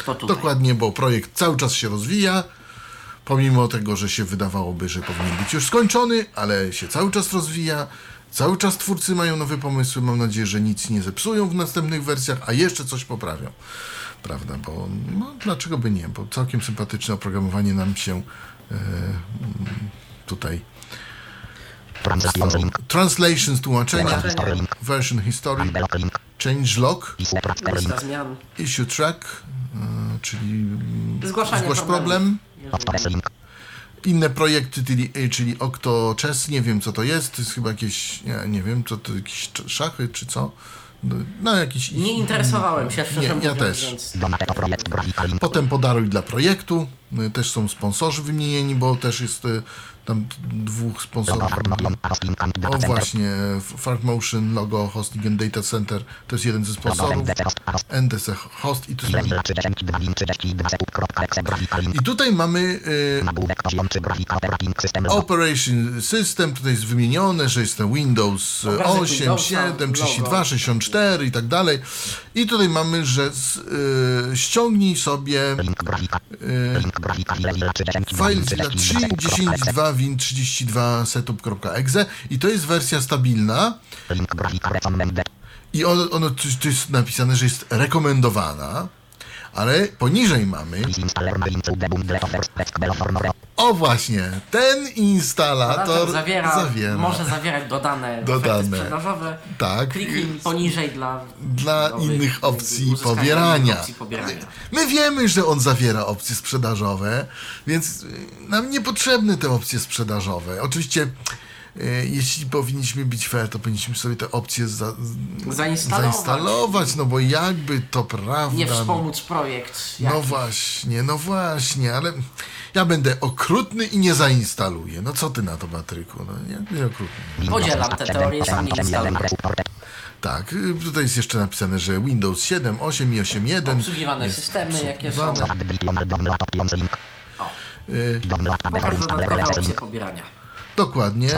to tutaj. Dokładnie, bo projekt cały czas się rozwija, pomimo tego, że się wydawałoby, że powinien być już skończony, ale się cały czas rozwija, cały czas twórcy mają nowe pomysły, mam nadzieję, że nic nie zepsują w następnych wersjach, a jeszcze coś poprawią. Prawda, bo no, dlaczego by nie, bo całkiem sympatyczne oprogramowanie nam się tutaj Translations, tłumaczenia, version history, changelog, Lista zmian. issue track, czyli Zgłaszanie zgłoś problem. Inne projekty, czyli OctoChess, nie wiem co to jest chyba jakieś, nie wiem, co to jakieś szachy czy co. No jakiś... Nie interesowałem się, szczerze mówiąc. Ja też. Więc... Potem podaruj dla projektu, też są sponsorzy wymienieni, bo też jest tam dwóch sponsorów. O właśnie, FarkMotion, Logo, Hosting and Data Center, to jest jeden ze sponsorów. NDC Host i tu są... I tutaj mamy Operation System, tutaj jest wymienione, że jest ten Windows 8, 7, 32, 64 i tak dalej. I tutaj mamy, że ściągnij sobie file dla 3.10.2 win32 setup.exe i to jest wersja stabilna i ono tu jest napisane, że jest rekomendowana, ale poniżej mamy o właśnie, ten instalator może zawierać dodane efekty sprzedażowe. Tak. Kliknij poniżej dla innych opcji pobierania. My wiemy, że on zawiera opcje sprzedażowe, więc nam niepotrzebne te opcje sprzedażowe. Oczywiście jeśli powinniśmy być fair, to powinniśmy sobie te opcje zainstalować, no bo jakby to prawda... Nie wspomóc projekt. No właśnie, ale ja będę okrutny i nie zainstaluję. No co ty na to, Patryku? No nie okrutny. Podzielam te teorie, sam nie instaluję. Tak, tutaj jest jeszcze napisane, że Windows 7, 8 i 8.1... Obsługiwane systemy, jakie są... Pokaż dodatkowe opcje pobierania. Dokładnie.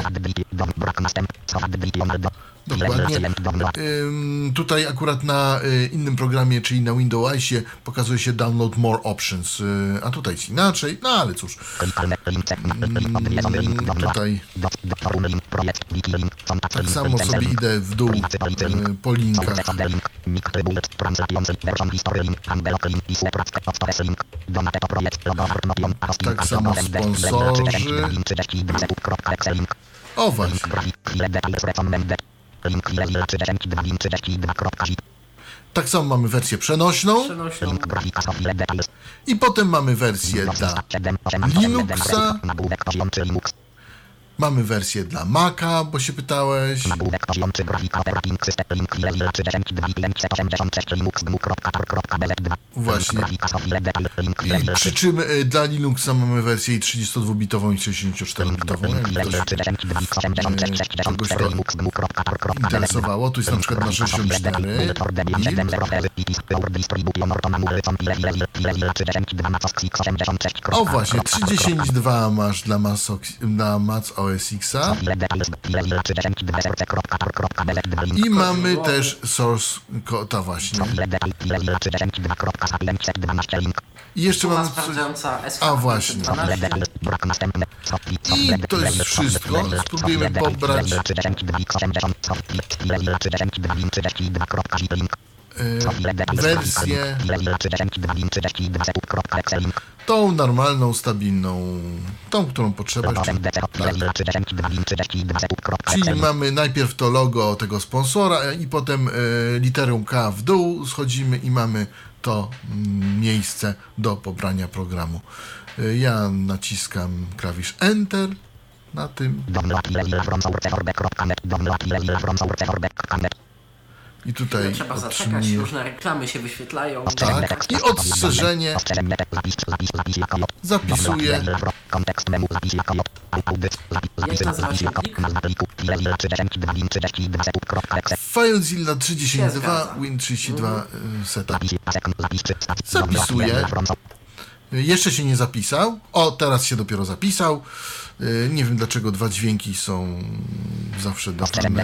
Tutaj akurat na innym programie, czyli na Windowsie pokazuje się Download More Options, a tutaj jest inaczej, no ale cóż. Tutaj tak samo sobie idę w dół po linkach. Tak samo sponsorzy. O właśnie. Tak samo mamy wersję przenośną. I potem mamy wersję dla Linuxa. Mamy wersję dla Maca, bo się pytałeś. Właśnie. I przy czym dla Linuxa mamy wersję 32-bitową i 64-bitową. Czegoś to interesowało. Tu jest na przykład na 64 O właśnie, 3.10.2 masz dla Mac OS X-a. I mamy też source code, właśnie. I jeszcze mamy... A właśnie. I to jest wszystko. Spróbujemy pobrać wersję tą normalną, stabilną, tą, którą potrzeba. Czyli mamy najpierw to logo tego sponsora i potem literę K w dół schodzimy i mamy to miejsce do pobrania programu. Ja naciskam klawisz Enter na tym. I tutaj trzeba zaczekać, różne reklamy się wyświetlają. Tak, i odstrzeżenie zapisuję. Jak nazywa się plik? FileZilla 3.10.2 Win32 setup. Zapisuję. Jeszcze się nie zapisał. O, teraz się dopiero zapisał. Nie wiem dlaczego dwa dźwięki są zawsze dawane.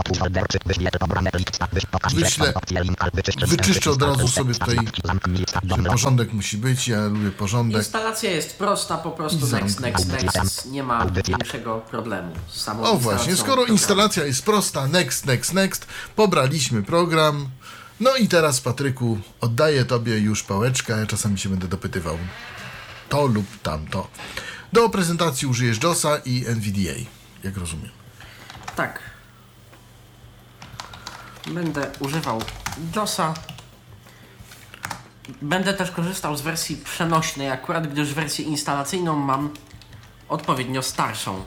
Wyczyszczę od razu sobie tutaj. Porządek musi być, ja lubię porządek. Instalacja jest prosta, po prostu next. Nie ma większego problemu z samą instalacją. O właśnie, skoro instalacja jest prosta, next, pobraliśmy program. No i teraz, Patryku, oddaję tobie już pałeczkę, ja czasami się będę dopytywał to lub tamto. Do prezentacji użyjesz JOSa i NVDA, jak rozumiem. Tak. Będę używał JOSa. Będę też korzystał z wersji przenośnej, akurat gdyż wersję instalacyjną mam odpowiednio starszą.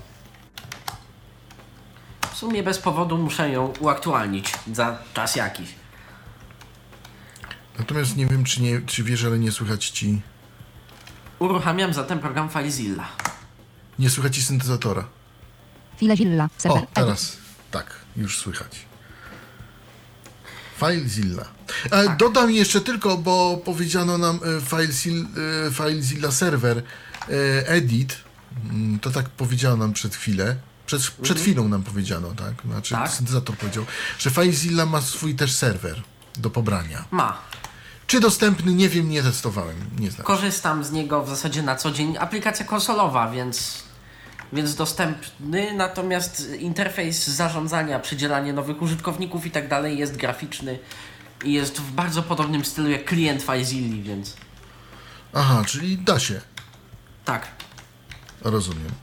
W sumie bez powodu muszę ją uaktualnić za czas jakiś. Natomiast nie wiem, czy wiesz, ale nie słychać ci... Uruchamiam zatem program FileZilla. Nie słychać ci syntezatora. FileZilla. O, teraz. Tak, już słychać. FileZilla. Tak. Dodam jeszcze tylko, bo powiedziano nam FileZilla server edit. To tak powiedziano nam przed chwilę. Przed chwilą nam powiedziano, tak? Znaczy tak? Syntezator powiedział, że FileZilla ma swój też serwer do pobrania. Ma. Czy dostępny? Nie wiem, nie testowałem. Nie znam. Korzystam z niego w zasadzie na co dzień. Aplikacja konsolowa, więc dostępny, natomiast interfejs zarządzania, przydzielanie nowych użytkowników i tak dalej jest graficzny i jest w bardzo podobnym stylu jak klient FileZilla, więc... Aha, czyli da się. Tak. Rozumiem.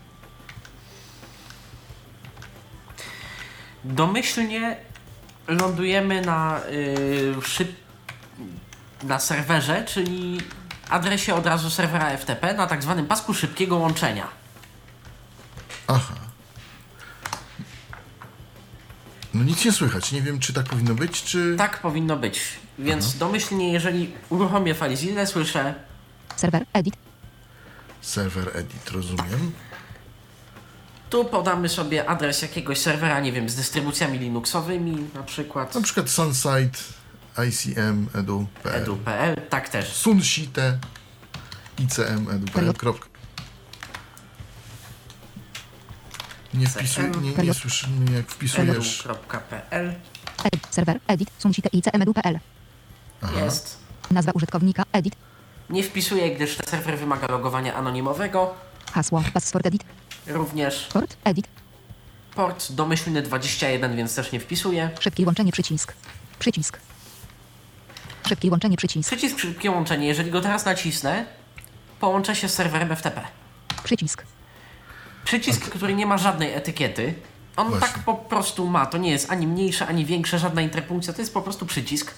Domyślnie lądujemy na serwerze, czyli adresie od razu serwera FTP na tak zwanym pasku szybkiego łączenia. Aha. No nic nie słychać. Nie wiem, czy tak powinno być, czy... Tak powinno być. Więc domyślnie, jeżeli uruchomię FileZilla, słyszę... Serwer edit. Serwer edit, rozumiem. Tu podamy sobie adres jakiegoś serwera, nie wiem, z dystrybucjami linuxowymi na przykład. Na przykład Sunsite, ICM, edu.pl. edu.pl, tak też. Sunsite, ICM, edu.pl. Nie słyszymy, jak wpisujesz. edu.pl. Serwer edit. Sunsite icm.edu.pl. Jest. Nazwa użytkownika edit. Nie wpisuję, gdyż ten serwer wymaga logowania anonimowego. Hasło. Password edit. Również Port edit. port domyślny 21, więc też nie wpisuję. Szybkie łączenie przycisk. Przycisk. Szybkie łączenie przycisk. Przycisk szybkie łączenie, jeżeli go teraz nacisnę, połączę się z serwerem FTP. Przycisk. Przycisk, który nie ma żadnej etykiety. On Właśnie. tak po prostu ma. To nie jest ani mniejsze, ani większe, żadna interpunkcja. To jest po prostu przycisk.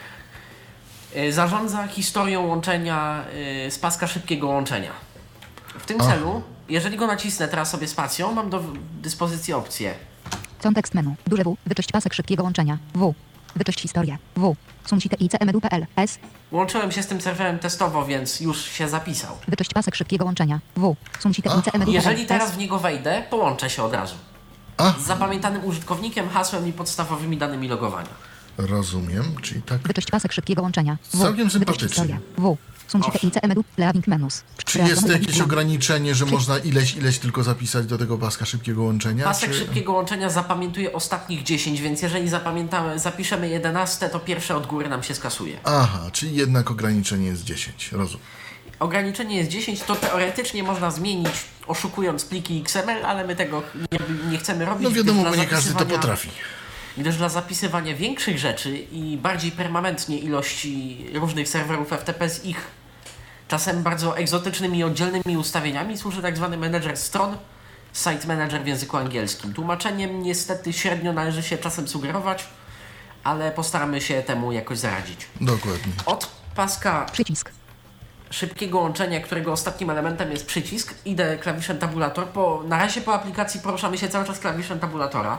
Zarządza historią łączenia z paska szybkiego łączenia. W tym celu, jeżeli go nacisnę teraz sobie spacją, mam do dyspozycji opcję. Kontekst menu. Duże W. Wyczyść pasek szybkiego łączenia. W. Wyczyść historię. W. Sunsite icm.edu.pl. S. Łączyłem się z tym serwerem testowo, więc już się zapisał. Wyczyść pasek szybkiego łączenia. W. Sunsite icm.edu.pl. Jeżeli teraz w niego wejdę, połączę się od razu. A, Z zapamiętanym użytkownikiem, hasłem i podstawowymi danymi logowania. rozumiem, czyli tak. Wyczyść pasek szybkiego łączenia. W. Całkiem Wyczyść sympatycznie. historię. W. Sunsite icm.edu. Leaving menus. Czy jest jakieś ograniczenie, że można ileś tylko zapisać do tego paska szybkiego łączenia? Pasek czy... szybkiego łączenia zapamiętuje ostatnich 10, więc jeżeli zapiszemy 11, to pierwsze od góry nam się skasuje. Aha, czyli jednak ograniczenie jest 10, rozumiem. Ograniczenie jest 10, to teoretycznie można zmienić, oszukując pliki XML, ale my tego nie chcemy robić. No wiadomo, gdyż bo dla nie każdy to zapisywania- potrafi. Gdyż dla zapisywania większych rzeczy i bardziej permanentnie ilości różnych serwerów FTP z ich czasem bardzo egzotycznymi i oddzielnymi ustawieniami służy tak zwany manager stron, site manager w języku angielskim. Tłumaczeniem niestety średnio należy się czasem sugerować, ale postaramy się temu jakoś zaradzić. Dokładnie. Od paska Przycisk. szybkiego łączenia, którego ostatnim elementem jest przycisk, idę klawiszem tabulator. Na razie po aplikacji poruszamy się cały czas klawiszem tabulatora.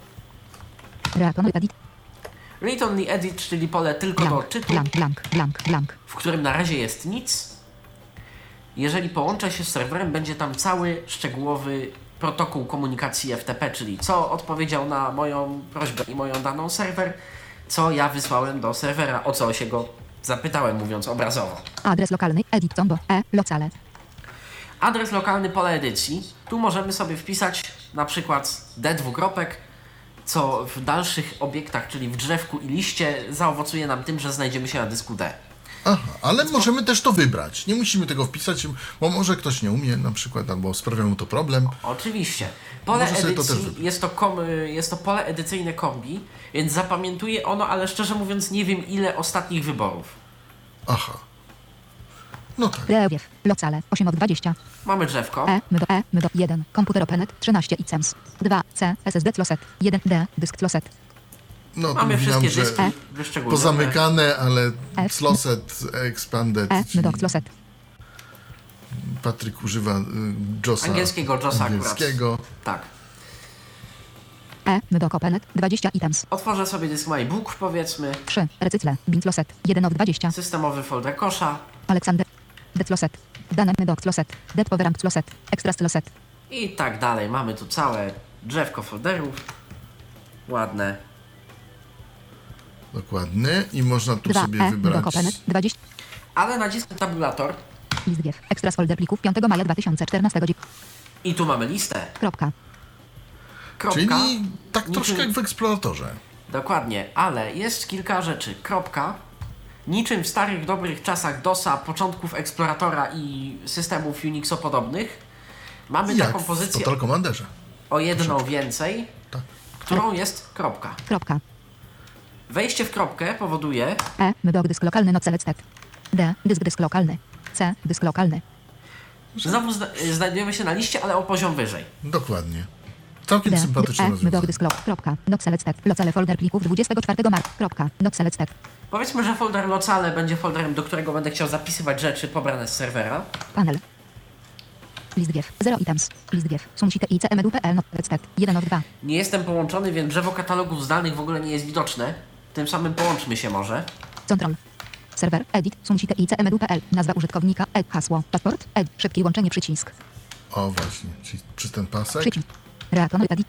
Read only edit. Read only edit, czyli pole tylko do Blank. czytu, Blank. w którym na razie jest nic. Jeżeli połączę się z serwerem, będzie tam cały szczegółowy protokół komunikacji FTP, czyli co odpowiedział na moją prośbę i moją daną serwer, co ja wysłałem do serwera, o co się go Zapytałem, mówiąc obrazowo. Adres lokalny, edit combo, locale. Adres lokalny, pole edycji. Tu możemy sobie wpisać na przykład D2, co w dalszych obiektach, czyli w drzewku i liście, zaowocuje nam tym, że znajdziemy się na dysku D. Aha, ale możemy też to wybrać. Nie musimy tego wpisać, bo może ktoś nie umie na przykład, albo sprawia mu to problem. Oczywiście. Pole Może sobie to też edycji wybrać. jest to pole edycyjne kombi, więc zapamiętuje ono, ale szczerze mówiąc nie wiem ile ostatnich wyborów. Aha. No tak. Rewiew, locale, 8 od 20. Mamy drzewko. MDO 1, komputer openet, 13 ICEMS. 2, C, SSD closet, 1, D, dysk closet. No to Mamy mówiłam, wszystkie że dyski wyszczególnione. pozamykane, ale F. Closet Expanded. czyli MDO closet. Patryk używa JOSa. Angielskiego JOSa angielskiego. Tak. MDO openet, 20 ITEMS. Otworzę sobie dysk MyBook, powiedzmy. 3, recycle, bin closet, 1 od 20. Systemowy folder kosza. Aleksander, D closet. Dane MDO closet, Dead power amp closet, extras closet. I tak dalej. Mamy tu całe drzewko folderów. Ładne. Dokładnie. I można tu 2, sobie wybrać. MDO openet, 20. Ale naciskam tabulator List GIF, extras folder plików 5 maja 2014. i tu mamy listę. Kropka. Kropka. Czyli tak Niczym- troszkę jak w Eksploratorze. Dokładnie, ale jest kilka rzeczy. Kropka. Niczym w starych, dobrych czasach DOSa, początków Eksploratora i systemów Unixo-podobnych, mamy Jak taką w pozycję Total Commanderze. o jedną więcej, Tak. którą jest kropka. Kropka. Wejście w kropkę powoduje, MDO dysk lokalny not selected. D, dysk lokalny. C, dysk lokalny. że znowu znajdujemy się na liście, ale o poziom wyżej. Dokładnie. Całkiem D, sympatyczne MDO rozwiązanie. dysk lock. Kropka. Not selected. Locale folder plików 24 marca. Kropka. Not selected. Powiedzmy, że folder locale będzie folderem, do którego będę chciał zapisywać rzeczy pobrane z serwera. Panel. List GIF. 0 items. List GIF. Sumcite ICMEDU.pl not selected. 1 od 2. Nie jestem połączony, więc drzewo katalogów zdalnych w ogóle nie jest widoczne. Tym samym połączmy się może. Control. Serwer. Edit. Sumcite ICMEDU.pl. Nazwa użytkownika. Hasło. Paszport. Szybkie łączenie przycisk. O właśnie, czyli przez ten pasek. Przycisk. Reaktor edit.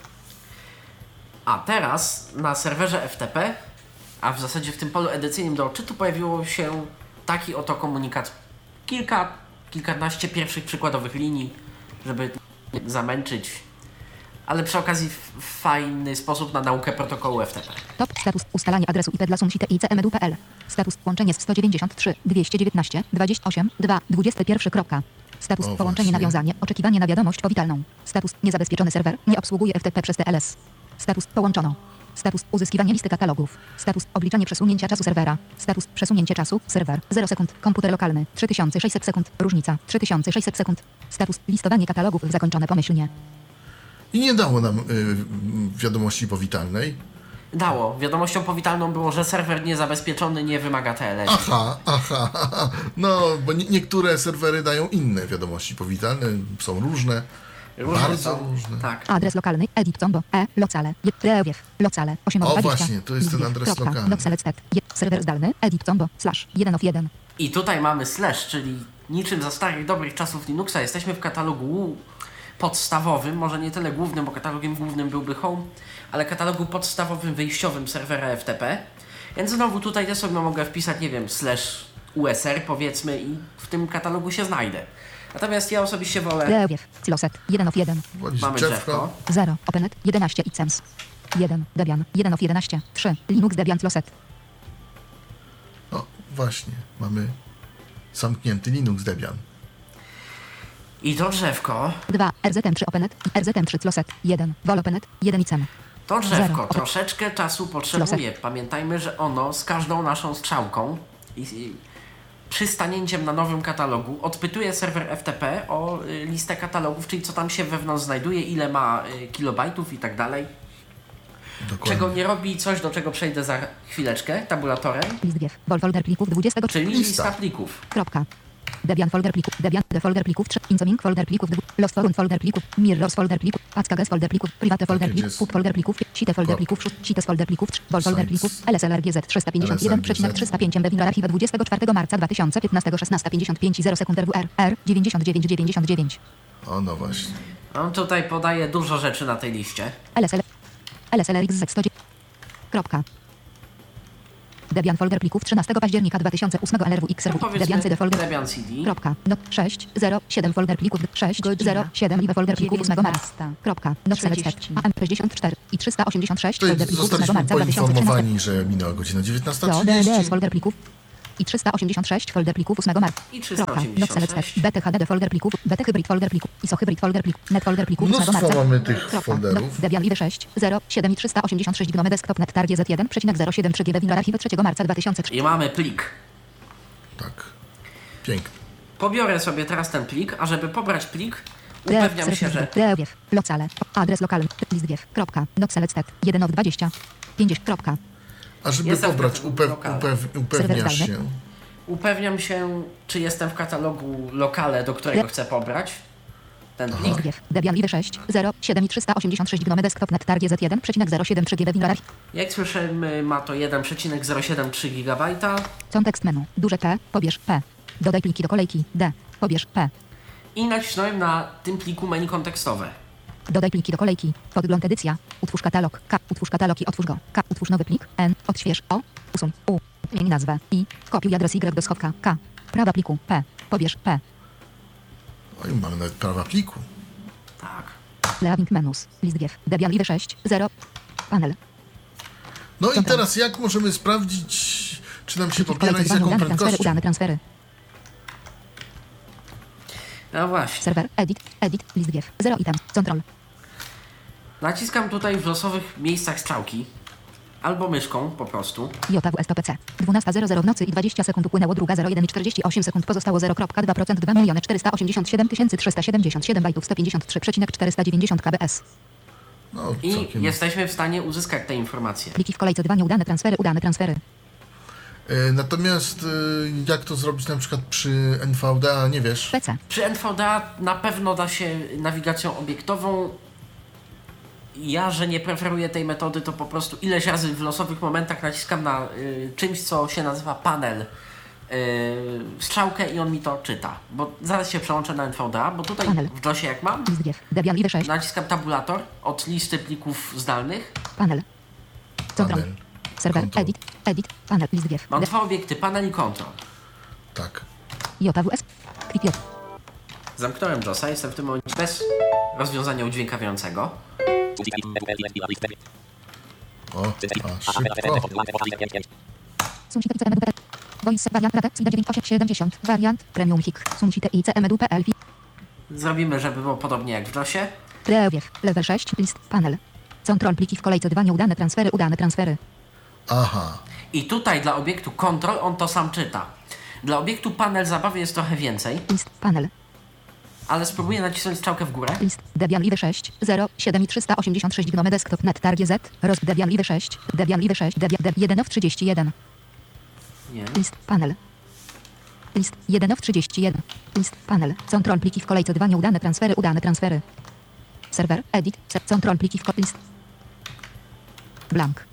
A teraz na serwerze FTP, a w zasadzie w tym polu edycyjnym do odczytu pojawiło się taki oto komunikat. Kilkanaście pierwszych przykładowych linii, żeby nie zamęczyć, ale przy okazji w fajny sposób na naukę protokołu FTP. Top. Status. Ustalanie adresu IP dla Sumcite ICMEDU.pl. Status. Połączenie z 193 219 28 2 21. Kropka. Status. O, Połączenie, właśnie. nawiązanie, oczekiwanie na wiadomość powitalną. Status. Niezabezpieczony serwer. Nie obsługuje FTP przez TLS. Status. Połączono. Status. Uzyskiwanie listy katalogów. Status. Obliczanie przesunięcia czasu serwera. Status. Przesunięcie czasu. Serwer. 0 sekund. Komputer lokalny. 3600 sekund. Różnica. 3600 sekund. Status. Listowanie katalogów zakończone pomyślnie. I nie dało nam wiadomości powitalnej. Dało. Wiadomością powitalną było, że serwer niezabezpieczony nie wymaga TLS. Aha. No, bo niektóre serwery dają inne wiadomości powitalne. Są różne. Bardzo są. różne. Tak. Adres lokalny. Edit combo. Locale. Rewiew. Locale. 8 O, 20. właśnie, to jest ten adres lokalny. Not selected. Serwer zdalny. Edit combo. / 1 of 1. I tutaj mamy slash, czyli niczym za starych, dobrych czasów Linuxa jesteśmy w katalogu podstawowym, może nie tyle głównym, bo katalogiem głównym byłby home, ale katalogu podstawowym, wyjściowym serwera FTP. Więc znowu tutaj też sobie mogę wpisać, nie wiem, /usr powiedzmy i w tym katalogu się znajdę. Natomiast ja osobiście wolę... Rewiew. Closet. 1 of 1. Wolisz Mamy drzewko. 0. Openet. 11 ICEMS. 1. Debian. 1 of 11. 3. Linux Debian Closet. O, właśnie, mamy zamknięty Linux Debian. I to drzewko, 2. RZM3 Openet. RZM3 Closet. 1. Vol Openet. 1 ICEM. to drzewko Zero. troszeczkę czasu potrzebuje. Pamiętajmy, że ono z każdą naszą strzałką i przystanięciem na nowym katalogu odpytuje serwer FTP o listę katalogów, czyli co tam się wewnątrz znajduje, ile ma kilobajtów i tak dalej. Dokładnie. Czego nie robi coś, do czego przejdę za chwileczkę, tabulatorem, List GIF. Vol folder plików 20. czyli Lista. lista plików. Kropka. Debian folder plików. Debian de folder plików 3. Incoming folder plików 2. Lost forum folder plików. Mirrors folder plików. Packages folder plików. Private folder Tak, plików. jest. Pub folder plików. Site folder plików. Cites folder plików 3. Vol folder Sites. plików. LSLRGZ 351,305 MB Winrar Archiwa 24 marca 2015 16:55 0 sekund RWR R 9999. O, no właśnie. On tutaj podaje dużo rzeczy na tej liście. LSLRXZ 100. Kropka. Debian folder plików 13 października 2008 LRWX Debian CD folder. Debian CD. Kropka. Not 607 folder plików 607 live folder plików 8 marca. Kropka. Not select AM64 i 386 Tutaj folder plików 8 zostaliśmy marca 2013. poinformowani, że minęła godzina DDS 19:30. folder plików i 386 folder plików 8 marca. I Kropka. Not select 386. BTHDD folder plików, BT hybrid folder plików, ISO hybrid folder plików, net folder plików 8 Mnóstwo marca. mamy tych Kropka. folderów. Debian live 6 07 i 386 gnome desktop.net targie Z1,073 GB Winrar archiwy 3 marca 2003. I mamy plik. Tak. Pięknie. Pobiorę sobie teraz ten plik, a żeby pobrać plik, upewniam się, że... Rewiew, locale, adres lokalny, list wiew, kropka, not select 1 of 20, 50, kropka, A żeby Jestem pobrać, w lokalu. upewniasz Serwer się. Upewniam się, czy jestem w katalogu lokale, do którego chcę pobrać ten plik. list wiew, Debian live 6 07 i 386 gnome desktop.net targie Z1,073 GB Winrar archiwy. Jak słyszymy, ma to 1,073 GB. Kontekst menu, duże P, pobierz P, dodaj pliki do kolejki, D, pobierz P, I nacisnąłem na tym pliku menu kontekstowe. dodaj pliki do kolejki, podgląd edycja, utwórz katalog, K, utwórz katalog i otwórz go, K, utwórz nowy plik, N, odśwież, O, usuń, U, zmień nazwę, I, kopiuj adres Y do schowka, K, prawa pliku, P, pobierz P, Oj, mamy nawet prawa pliku. Tak. leaving menus, list wiew, Debian live 6 0, panel, No i teraz jak możemy sprawdzić, czy nam się pliki w pobiera i z kolejce jaką udane transfery, prędkością? udane transfery, No właśnie. serwer, edit, list wiew, 0 item, control, Naciskam tutaj w losowych miejscach strzałki. Albo myszką po prostu. JWSTPC. 12.00 w nocy i 20 sekund upłynęło, druga 01 i 48 sekund pozostało 0,2%, 2 487 377 bajtów 153,490 kbs. No, I całkiem. jesteśmy w stanie uzyskać te informacje. Pliki w kolejce 2 nieudane transfery, udane transfery. Natomiast jak to zrobić na przykład przy NVDA, nie wiesz? PC. Przy NVDA na pewno da się nawigacją obiektową. Ja, że nie preferuję tej metody, to po prostu ileś razy w losowych momentach naciskam na czymś, co się nazywa panel, strzałkę i on mi to czyta. Bo zaraz się przełączę na NVDA, bo tutaj Panel. w JOSie jak mam, List wiew. Debian live 6. naciskam tabulator od listy plików zdalnych. Panel. Control. Panel. Serwer. Control. Edit. Panel. List wiew. Mam dwa obiekty, panel i control. Tak. JWS. Quick J. Zamknąłem JOSa, jestem w tym momencie bez rozwiązania udźwiękawiającego. O, a szybko. Sunsite ICMEDU.pl. Voice variant rate 9870. Variant premium hik. Sunsite ICMEDU.pl. Zrobimy, żeby było podobnie jak w JOSie. Rewiew. Level 6. List. Panel. Control pliki w kolejce 2 nieudane transfery, udane transfery. Aha. I tutaj dla obiektu control on to sam czyta. Dla obiektu panel zabawy jest trochę więcej, List. Panel. ale spróbuję nacisnąć strzałkę w górę. List. Debian live 6 07 i 386 gnome desktop.net targie Z. Roz Debian live 6. Debian live 6. Debian 1 of 31. Nie. List. Panel. List. 1 of 31. List. Panel. Control pliki w kolejce 2 nieudane transfery, udane transfery. Serwer. Edit. Control pliki w list. Blank.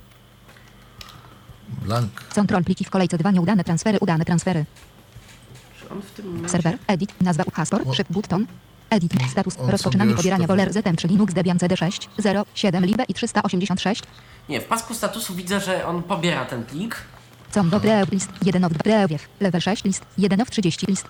Blank. Control pliki w kolejce 2 nieudane transfery, udane transfery. Czy on w tym momencie... Serwer. Edit. Nazwa Hastor. O. Szyb button. Edit. Status. on Rozpoczynanie sobie pobierania już Woler ZM3 Linux Debian CD6 07 Libe i 386. Nie, w pasku statusu widzę, że on pobiera ten plik. Com dobre list 1 of 2 rewiew. Level 6 list 1 of 30 list.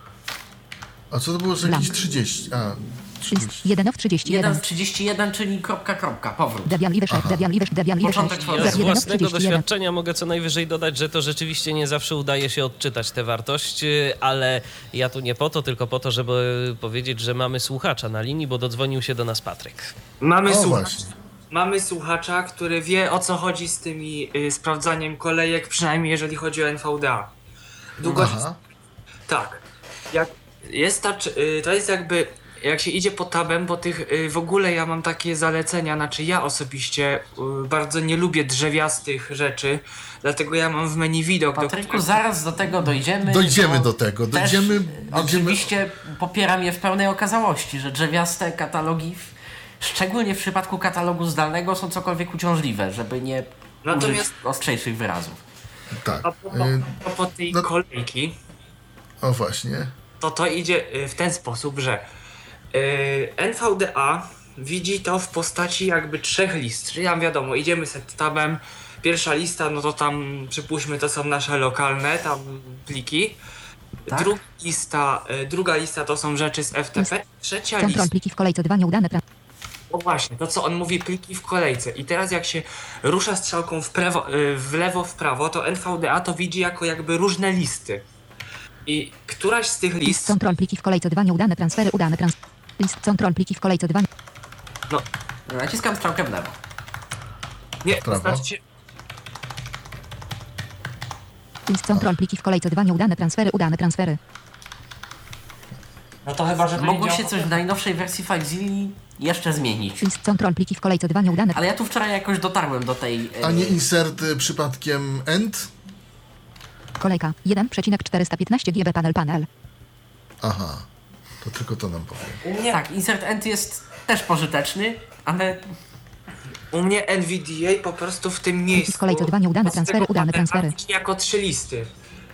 A co to było za jakieś Blank. 30? A, List 30. 1 of 1 31. z 31, czyli kropka, powrót. Debian live 6. Debian live 6. Debian live 6. Początek folderu. Ja z 1 of własnego 31. doświadczenia mogę co najwyżej dodać, że to rzeczywiście nie zawsze udaje się odczytać tę wartość, ale ja tu nie po to, tylko po to, żeby powiedzieć, że mamy słuchacza na linii, bo dodzwonił się do nas Patryk. Właśnie. Mamy słuchacza, który wie, o co chodzi z tymi sprawdzaniem kolejek, przynajmniej jeżeli chodzi o NVDA. Aha. Tak. Jak jest to jest jakby, jak się idzie po tabem, bo tych w ogóle ja mam takie zalecenia, znaczy ja osobiście bardzo nie lubię drzewiastych rzeczy, dlatego ja mam w menu widok, Patryku, zaraz do tego dojdziemy. Dojdziemy bo do tego. też Będziemy... Oczywiście popieram je w pełnej okazałości, że drzewiaste katalogi, szczególnie w przypadku katalogu zdalnego, są cokolwiek uciążliwe, żeby nie Natomiast- użyć ostrzejszych wyrazów. Tak. a po tej no- kolejki, O właśnie. to idzie w ten sposób, że NVDA widzi to w postaci jakby trzech list. Czyli tam wiadomo, idziemy set tabem, Pierwsza lista, no to tam przypuśćmy to są nasze lokalne tam pliki. Tak. Druga lista to są rzeczy z FTP. Trzecia Kontrol lista, pliki w kolejce 2 nieudane o właśnie, to co on mówi, pliki w kolejce. I teraz jak się rusza strzałką w lewo, w prawo, to NVDA to widzi jako jakby różne listy. I któraś z tych list, Kontrol pliki w kolejce 2 nieudane transfery udane list kontrol pliki w kolejce 2 no Naciskam strzałkę w lewo. nie, to Prawo. znaczy, list kontrol pliki w kolejce 2 nieudane transfery no to chyba, że to Mogło nie się działa. coś w najnowszej wersji FileZilla jeszcze zmienić. list kontrol pliki w kolejce 2 nieudane Ale ja tu wczoraj jakoś dotarłem do tej... A nie insert przypadkiem end? kolejka 1,415 GB panel Aha, to tylko to nam powie. U mnie, Tak, insert end jest też pożyteczny, ale u mnie NVDA po prostu w tym miejscu w kolejce 2 nieudane z tego transfery, udane panela transfery. widzi jako 3 listy.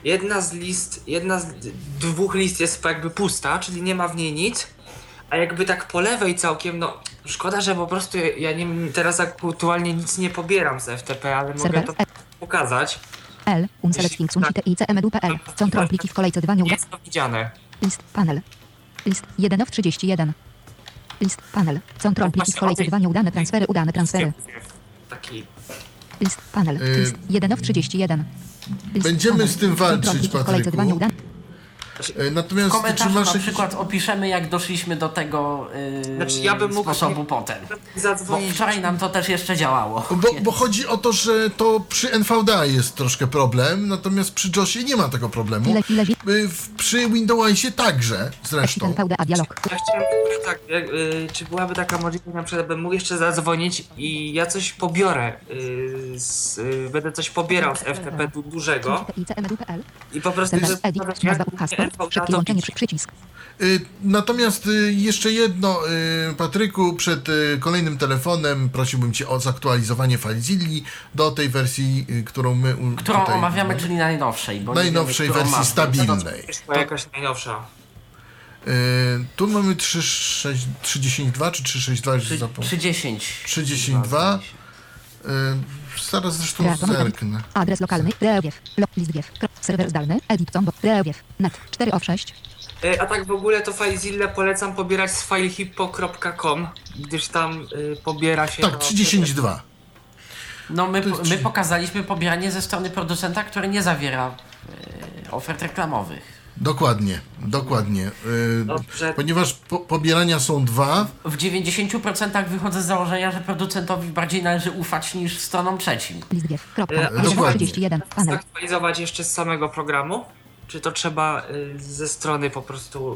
Jedna z dwóch list jest jakby pusta, czyli nie ma w niej nic, a jakby tak po lewej całkiem, no szkoda, że po prostu ja nie, teraz aktualnie nic nie pobieram z FTP, ale mogę Serwer to pokazać. L unselect things uncite.icmedu.pl kontrol pliki w kolejce 2 nieudane Jest to widziane. list panel list 1 of 31 list panel kontrol pliki w kolejce 2 nieudane transfery Taki list panel list 1 of 31 list Będziemy panel. z tym Kontrol walczyć, pliki w kolejce 2 Patryku. nieudane w Natomiast czy komentarzu masz na jakiś... przykład opiszemy, jak doszliśmy do tego Znaczy, ja bym mógł- sposobu potem. Bo zadzwonić. wczoraj nam to też jeszcze działało. Bo chodzi o to, że to przy NVDA jest troszkę problem, natomiast przy JOSie nie ma tego problemu. ile Przy Windowsie także zresztą. NVDA dialog Ja chciałem powiedzieć tak, czy byłaby taka możliwość, na przykład bym mógł jeszcze zadzwonić i ja coś pobiorę, będę coś pobierał z FTP dużego icmedu.pl i po prostu serwer edit nazwa hasło szybkie łączenie przycisk Natomiast jeszcze jedno, Patryku, przed kolejnym telefonem prosiłbym Cię o zaktualizowanie FileZilla do tej wersji, którą my Którą tutaj omawiamy, czyli najnowszej. Bo nie najnowszej wiemy, którą wersji mamy. stabilnej. jest jakaś najnowsza. Tu mamy 3.10.2 czy 3.6.2, już zapomniałem. 3.10. 3.10.2. Zaraz zresztą Kreator zerknę. adres lokalny reowiew list wiew serwer zdalny edit combo reowiew net 4 of 6 A tak w ogóle to FileZilla polecam pobierać z filehippo.com, gdyż tam pobiera się... Tak, to- 3.10.2. No my pokazaliśmy pobieranie ze strony producenta, który nie zawiera ofert reklamowych. Dokładnie. Dobrze. Ponieważ pobierania są dwa, W 90% wychodzę z założenia, że producentowi bardziej należy ufać niż stronom trzecim. list wiew kropka Dokładnie. 31 panel Zaktualizować jeszcze z samego programu? Czy to trzeba ze strony po prostu...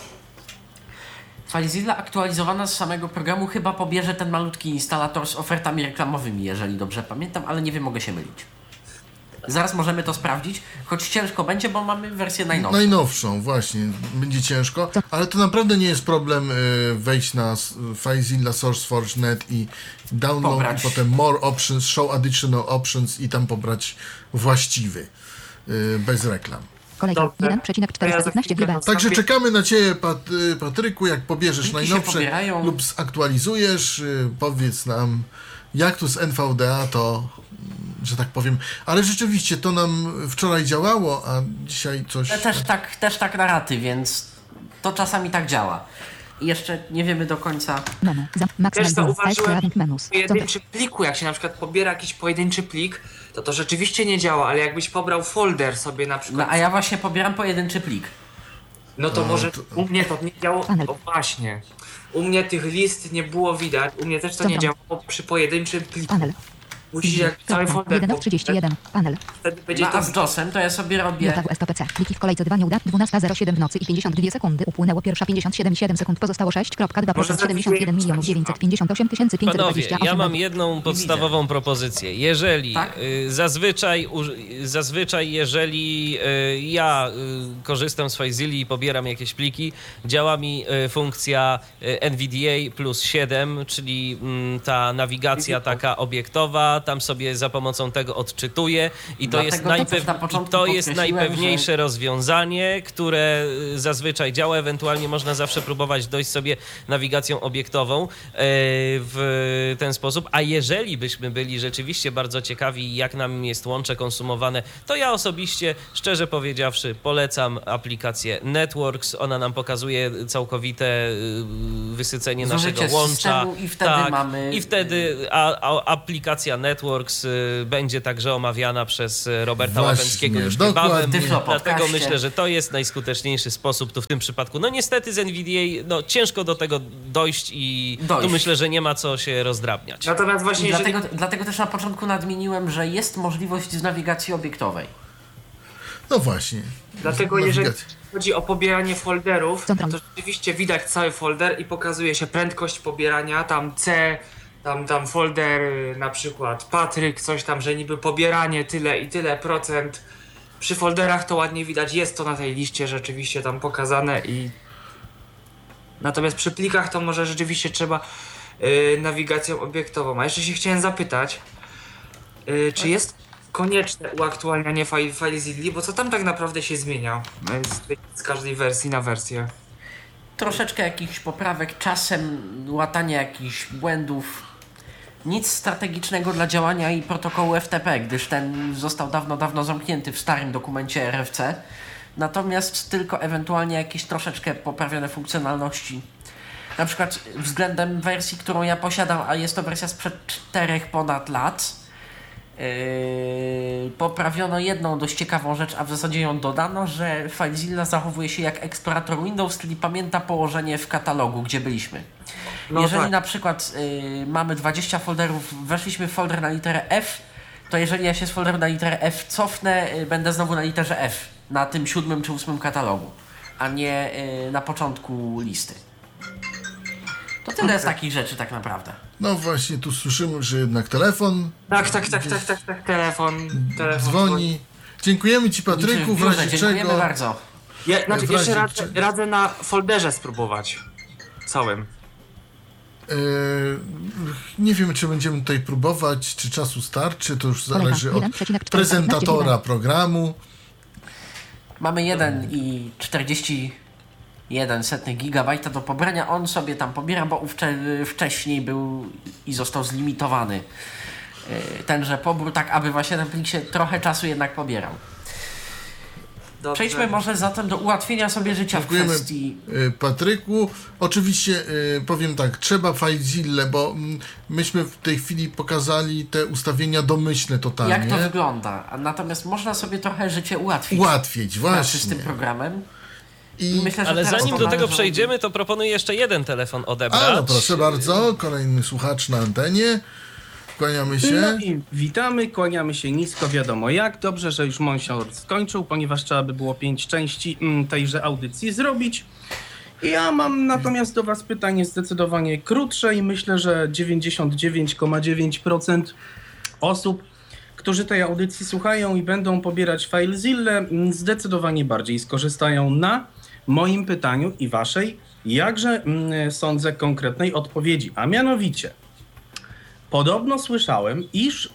FileZilla aktualizowana z samego programu chyba pobierze ten malutki instalator z ofertami reklamowymi, jeżeli dobrze pamiętam, ale nie wiem, mogę się mylić. Zaraz możemy to sprawdzić, choć ciężko będzie, bo mamy wersję najnowszą. najnowszą właśnie, będzie ciężko, ale to naprawdę nie jest problem wejść na FileZilla SourceForge.net i download, Pobrać. i potem more options, show additional options i tam pobrać właściwy, bez reklam. kolejka Dobrze. 1,415 GB Także czekamy na Ciebie, Patryku, jak pobierzesz Pliki się najnowsze pobierają. lub zaktualizujesz, powiedz nam, jak tu z NVDA to, że tak powiem, ale rzeczywiście to nam wczoraj działało, a dzisiaj coś... Też tak na raty, więc to czasami tak działa. I jeszcze nie wiemy do końca. menu max Też menu zauważyłem creating menus w pojedynczym pliku, jak się na przykład pobiera jakiś pojedynczy plik, to rzeczywiście nie działa, ale jakbyś pobrał folder sobie na No przykład, a ja właśnie pobieram pojedynczy plik. no to może u mnie to nie działało, Panel. o właśnie, u mnie tych list nie było widać, u mnie też to nie Dobra. działało przy pojedynczym pliku. panel Musisz jak cały folder 1 of 31 panel wtedy będzie No, to a z JOS-em to ja sobie robię. JWSPPC pliki w kolejce 2 nieudane 12:07 w nocy i 52 sekundy upłynęło pierwsza 57,7 sekund pozostało 6,2% 71 958 528 Panowie, ja mam jedną podstawową propozycję. Jeżeli Tak? zazwyczaj jeżeli ja korzystam z FileZilla i pobieram jakieś pliki, działa mi funkcja NVDA plus 7, czyli ta nawigacja taka obiektowa, tam sobie za pomocą tego odczytuje i to jest, Dlatego to też na początku to jest podkreśliłem, najpewniejsze rozwiązanie, które zazwyczaj działa. Ewentualnie można zawsze próbować dojść sobie nawigacją obiektową w ten sposób. A jeżeli byśmy byli rzeczywiście bardzo ciekawi, jak nam jest łącze konsumowane, to ja osobiście, szczerze powiedziawszy, polecam aplikację Networks. Ona nam pokazuje całkowite wysycenie Zużycie naszego łącza. systemu i wtedy mamy... I wtedy aplikacja Networks będzie także omawiana przez Roberta Właśnie, Łapęckiego już dokładnie. niebawem. Tyflo Dlatego podcaście. myślę, że to jest najskuteczniejszy sposób tu w tym przypadku. No niestety z NVDA ciężko do tego dojść i tu myślę, że nie ma co się rozdrabniać. Natomiast właśnie I dlatego też na początku nadmieniłem, że jest możliwość z nawigacji obiektowej. No właśnie. Dlatego jeżeli chodzi o pobieranie folderów, Centrum. to rzeczywiście widać cały folder i pokazuje się prędkość pobierania, tam C, tam folder na przykład Patryk, coś tam, że niby pobieranie tyle i tyle procent. Przy folderach to ładnie widać, jest to na tej liście rzeczywiście tam pokazane i... Natomiast przy plikach to może rzeczywiście trzeba nawigacją obiektową. A jeszcze się chciałem zapytać, czy jest konieczne uaktualnianie FileZilla, bo co tam tak naprawdę się zmienia z każdej wersji na wersję? Troszeczkę jakichś poprawek, czasem łatania jakichś błędów. Nic strategicznego dla działania i protokołu FTP, gdyż ten został dawno zamknięty w starym dokumencie RFC. Natomiast tylko ewentualnie jakieś troszeczkę poprawione funkcjonalności. Na przykład względem wersji, którą ja posiadam, a jest to wersja sprzed 4 ponad lat, poprawiono jedną dość ciekawą rzecz, a w zasadzie ją dodano, że FileZilla zachowuje się jak eksplorator Windows, czyli pamięta położenie w katalogu, gdzie byliśmy. No jeżeli tak. na przykład mamy 20 folderów, weszliśmy w folder na literę F, to jeżeli ja się z folderu na literę F cofnę, będę znowu na literze F, na tym 7 czy 8 katalogu, a nie na początku listy. To tyle z takich rzeczy tak naprawdę. No właśnie, tu słyszymy, że jednak telefon Tak, telefon dzwoni. Dziękujemy Ci, Patryku, w razie Dziękujemy czego... bardzo. Znaczy w jeszcze razie radzę na folderze spróbować. Całym. Nie wiem, czy będziemy tutaj próbować, czy czasu starczy, to już zależy od 1,4 prezentatora programu. Mamy 1,41 gigabajta do pobrania. On sobie tam pobiera, bo wcześniej był i został zlimitowany tenże pobór, tak aby właśnie ten plik się trochę czasu jednak pobierał. Dobrze. Przejdźmy może zatem do ułatwienia sobie życia Dziękujemy, w kwestii... Patryku. Oczywiście powiem tak, trzeba FileZilla, bo myśmy w tej chwili pokazali te ustawienia domyślne totalnie. Jak to wygląda? Natomiast można sobie trochę życie ułatwić. Ułatwić, właśnie. Z tym programem. I Myślę, że Ale teraz zanim to do tego należy- przejdziemy, to proponuję jeszcze jeden telefon odebrać. no proszę bardzo, kolejny słuchacz na antenie. Kłaniamy się. No i witamy, kłaniamy się nisko, wiadomo jak. Dobrze, że już Monsior skończył, ponieważ trzeba by było 5 części tejże audycji zrobić. Ja mam natomiast do Was pytanie zdecydowanie krótsze i myślę, że 99,9% osób, którzy tej audycji słuchają i będą pobierać FileZilla, zdecydowanie bardziej skorzystają na moim pytaniu i Waszej, jakże sądzę, konkretnej odpowiedzi, a mianowicie podobno słyszałem, iż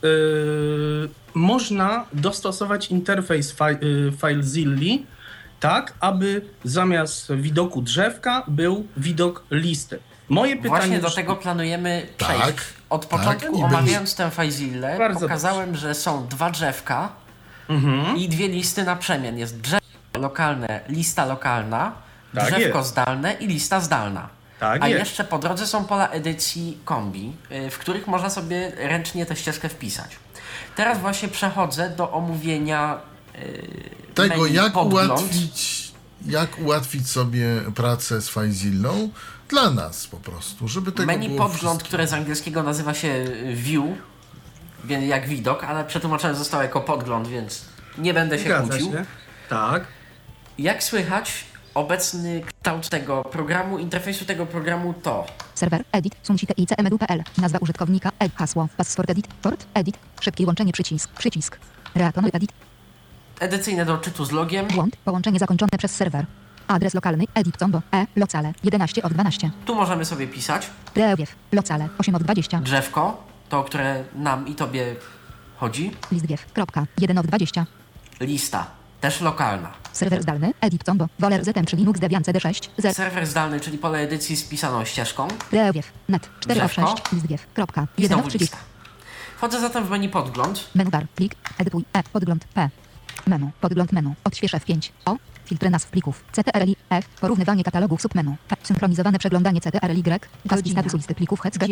można dostosować interfejs FileZilli tak, aby zamiast widoku drzewka był widok listy. Moje pytanie... Właśnie do tego planujemy przejść. Tak, Od tak, początku i omawiając tę FileZillę, Bardzo pokazałem, że są 2 drzewka i 2 listy na przemian. Jest drzewo lokalne, lista lokalna, Tak drzewko jest. zdalne i lista zdalna. Tak A jest. jeszcze po drodze są pola edycji kombi, w których można sobie ręcznie tę ścieżkę wpisać. Teraz właśnie przechodzę do omówienia Tego, menu podgląd. jak ułatwić sobie pracę z FileZillą dla nas po prostu, żeby tego Menu było podgląd, które z angielskiego nazywa się view, jak widok, ale przetłumaczone zostało jako podgląd, więc nie będę się Zgadza kłócił. się. Tak. Jak słychać, obecny kształt tego programu, interfejsu tego programu to Serwer, edit, sunsite icmedu.pl. Nazwa użytkownika, hasło, password edit, port, edit, szybkie łączenie przycisk. Reaton edit, edycyjne do odczytu z logiem. błąd, połączenie zakończone przez serwer. Adres lokalny, edit combo, locale, 11 od 12. Tu możemy sobie pisać Preewiew, locale, 8 od 20. drzewko, to, o które nam i tobie chodzi. List wiew. 1 of 20. Lista, też lokalna. Serwer zdalny. Edit combo. Woler ZM czy Linux Debian CD6. Z. Serwer zdalny, czyli pole edycji z pisaną ścieżką. Wiew. Net. 4 of Drzewko. 6. List wiew. I 1 znowu of 30. lista. Wchodzę zatem w menu podgląd. Menu bar. Plik. Edytuj. Podgląd. P. Menu. Podgląd menu. Odśwież F5. O. Filtry nazw plików. CTRL F. Porównywanie katalogów submenu. P. Synchronizowane przeglądanie CTRL Y. Paski statusu listy plików Hetzget.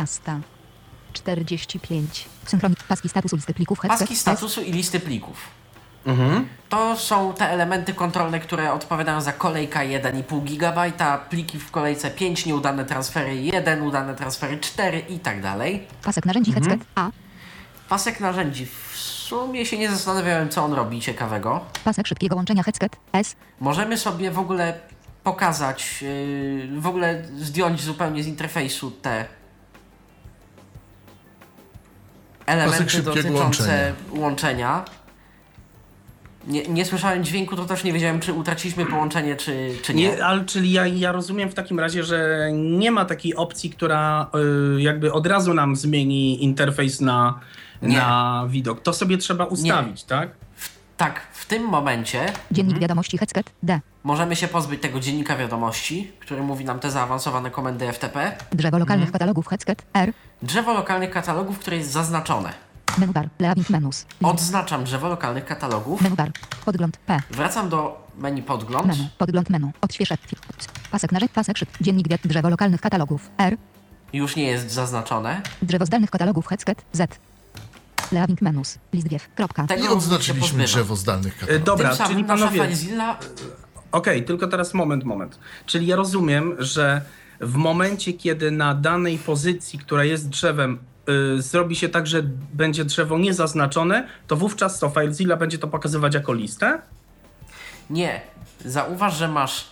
19:45. Paski statusu listy plików Hetzget. Paski statusu i listy plików. Mhm. To są te elementy kontrolne, które odpowiadają za kolejka 1,5 GB, pliki w kolejce 5, nieudane transfery 1, udane transfery 4 i tak dalej. Pasek narzędzi Hetzget. A. Pasek narzędzi. W sumie się nie zastanawiałem, co on robi ciekawego. Pasek szybkiego łączenia Hetzget. S. Możemy sobie w ogóle pokazać, w ogóle zdjąć zupełnie z interfejsu te elementy szybkiego dotyczące łączenia. Nie słyszałem dźwięku, to też nie wiedziałem, czy utraciliśmy połączenie, czy nie. Nie, ale czyli ja rozumiem w takim razie, że nie ma takiej opcji, która jakby od razu nam zmieni interfejs na widok. To sobie trzeba ustawić, tak? Tak, w tym momencie Dziennik wiadomości Hetzget. D. możemy się pozbyć tego dziennika wiadomości, który mówi nam te zaawansowane komendy FTP. Drzewo lokalnych katalogów Hetzget. R. Drzewo lokalnych katalogów, które jest zaznaczone. Menu bar. Leaving menus. Odznaczam drzewo lokalnych katalogów. Menu bar. Podgląd. P. Wracam do menu podgląd. Menu. Podgląd menu. Odśwież F. Pasek narzędzi. Pasek szyb. Dziennik drzewo lokalnych katalogów. R. Już nie jest zaznaczone. Drzewo zdalnych katalogów Hetzget. Z. Leaving menus. List wiew. Tego I się odznaczyliśmy pozbywam. drzewo zdalnych katalogów. Dobra, Tym samym czyli nasza panowie... FileZilla Okej, tylko teraz moment. Czyli ja rozumiem, że w momencie, kiedy na danej pozycji, która jest drzewem, zrobi się tak, że będzie drzewo niezaznaczone, to wówczas co, FileZilla będzie to pokazywać jako listę? nie. Zauważ, że masz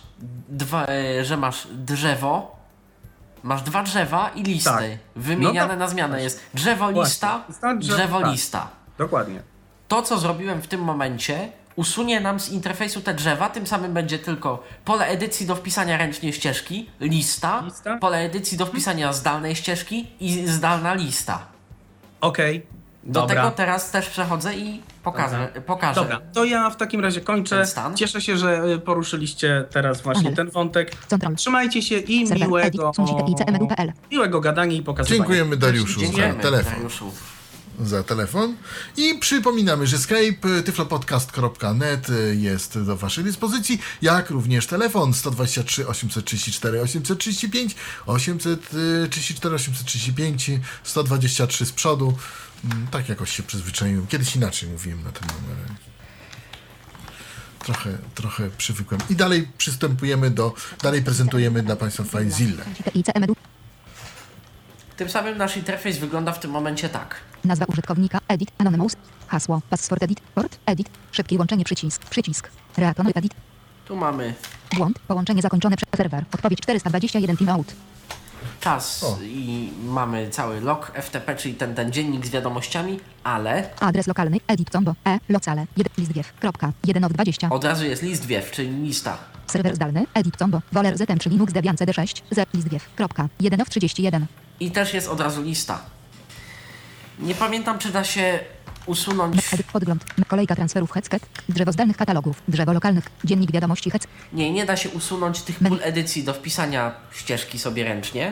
drzewo. Masz dwa drzewa i listy. Tak. Wymieniane No tak. na zmianę jest drzewo, lista, Lista, drzewo, tak. lista. Dokładnie. To, co zrobiłem w tym momencie, usunie nam z interfejsu te drzewa, tym samym będzie tylko pole edycji do wpisania ręcznie ścieżki, lista, pole edycji do wpisania zdalnej ścieżki i zdalna lista. Okej, Do dobra. tego teraz też przechodzę i pokażę. Dobra, to ja w takim razie kończę. Ten stan. Cieszę się, że poruszyliście teraz właśnie Panel. ten wątek. Control. Trzymajcie się i Serwer. Edit. miłego, ICMEDU.pl. miłego gadania i pokazywania. Dziękujemy Dariuszu za Dziękujemy, telefon. Dariuszu. Za telefon. I przypominamy, że Skype tyflopodcast.net jest do waszej dyspozycji, jak również telefon 123 834 835 834 835 123 z przodu. Tak jakoś się przyzwyczaiłem. Kiedyś inaczej mówiłem na ten numer. Trochę przywykłem. I dalej prezentujemy dla państwa FileZilla. ICMEDU. Tym samym nasz interfejs wygląda w tym momencie tak. Nazwa użytkownika. Edit. Anonymous. Hasło. Password edit. Port. Edit. Szybkie łączenie przycisk. Reaton edit. Tu mamy Błąd. Połączenie zakończone przez serwer. Odpowiedź 421 timeout. czas i mamy cały log FTP, czyli ten dziennik z wiadomościami, ale Adres lokalny. Edit combo. Locale. 1 list wiew. 1 of 20. od razu jest list wiew, czyli lista. Serwer zdalny. Edit combo. Woler ZM czy Linux Debian CD6. Z list wiew. 1 of 31. I też jest od razu lista. Nie pamiętam, czy da się usunąć... Edit podgląd. Kolejka transferów Hetzget. Drzewo zdalnych katalogów. Drzewo lokalnych. Dziennik wiadomości Hetz. Nie da się usunąć tych pól edycji do wpisania ścieżki sobie ręcznie.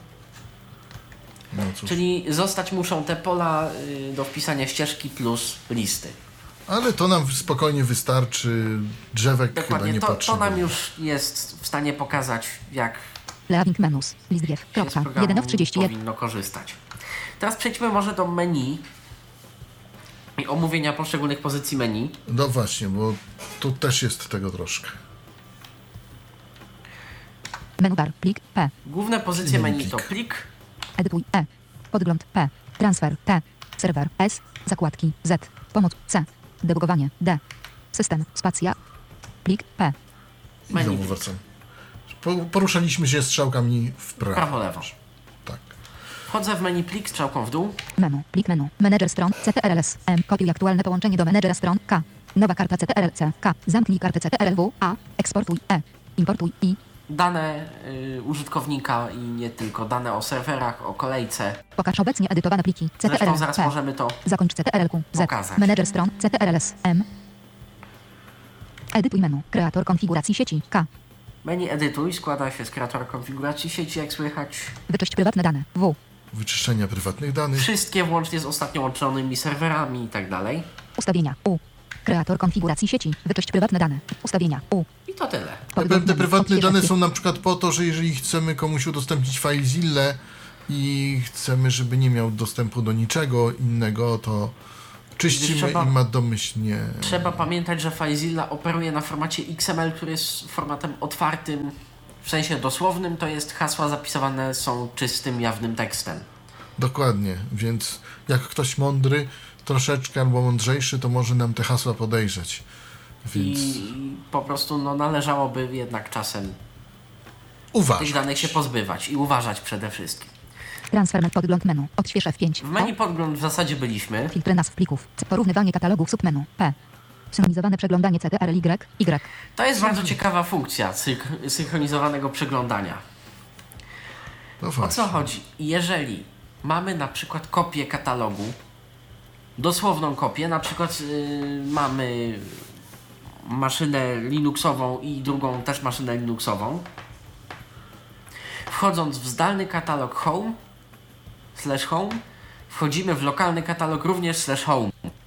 No cóż. Czyli zostać muszą te pola do wpisania ścieżki plus listy. Ale to nam spokojnie wystarczy. Drzewek chyba Dokładnie, nie to potrzebuje. nam już jest w stanie pokazać, jak Leaving menus. List wiew. się z programu 1 of 31. powinno korzystać. Teraz przejdźmy może do menu i omówienia poszczególnych pozycji menu. No właśnie, bo tu też jest tego troszkę. Menu bar. Plik. P. Główne pozycje Menu menu to plik. plik, Edytuj. Podgląd. P. Transfer. T. Serwer. S. Zakładki. Z. Pomoc. C. Debugowanie. D. System. Spacja. Plik. P. I Menu. znowu wracam. Poruszaliśmy się strzałkami w prawo. prawo-lewo. Tak. Wchodzę w menu plik strzałką w dół. Menu. Plik menu. Menedżer stron. CTRL-S. M. Kopiuj aktualne połączenie do menedżera stron. K. Nowa karta CTRL-C. K. Zamknij kartę CTRL-W. A. Eksportuj. E. Importuj. I. dane użytkownika i nie tylko, dane o serwerach, o kolejce. Pokaż obecnie edytowane pliki. Zresztą CTRL. zaraz P. możemy to Zakończ CTRL-Q. Z. pokazać. Menedżer stron. CTRL-S. M. Edytuj menu. Kreator konfiguracji sieci. K. Menu edytuj składa się z kreatora konfiguracji sieci, jak słychać. Wyczyść prywatne dane. W. Wyczyszczenia prywatnych danych. Wszystkie włącznie z ostatnio łączonymi serwerami i tak dalej. Ustawienia. U. Kreator konfiguracji sieci. Wyczyść prywatne dane. Ustawienia. U. I to tyle. Podgląd Te menu. prywatne Odświeżać dane są na przykład po to, że jeżeli chcemy komuś udostępnić FileZilla i chcemy, żeby nie miał dostępu do niczego innego, to czyścimy Trzeba- i ma domyślnie... Trzeba pamiętać, że FileZilla operuje na formacie XML, który jest formatem otwartym, w sensie dosłownym, to jest hasła zapisywane są czystym, jawnym tekstem. Dokładnie, więc jak ktoś mądry, troszeczkę albo mądrzejszy, to może nam te hasła podejrzeć. Więc I po prostu należałoby jednak czasem tych uważaj. danych się pozbywać i uważać przede wszystkim. Transfer podgląd menu. Odśwież F5. W menu podgląd w zasadzie byliśmy. Filtry nazw plików. Porównywanie katalogów submenu. P. Synchronizowane przeglądanie CTRL Y. To jest bardzo ciekawa funkcja synchronizowanego przeglądania. No O właśnie. co chodzi? Jeżeli mamy na przykład kopię katalogu, dosłowną kopię, na przykład mamy maszynę Linuxową i drugą też maszynę Linuxową, wchodząc w zdalny katalog home, /home, wchodzimy w lokalny katalog również /home.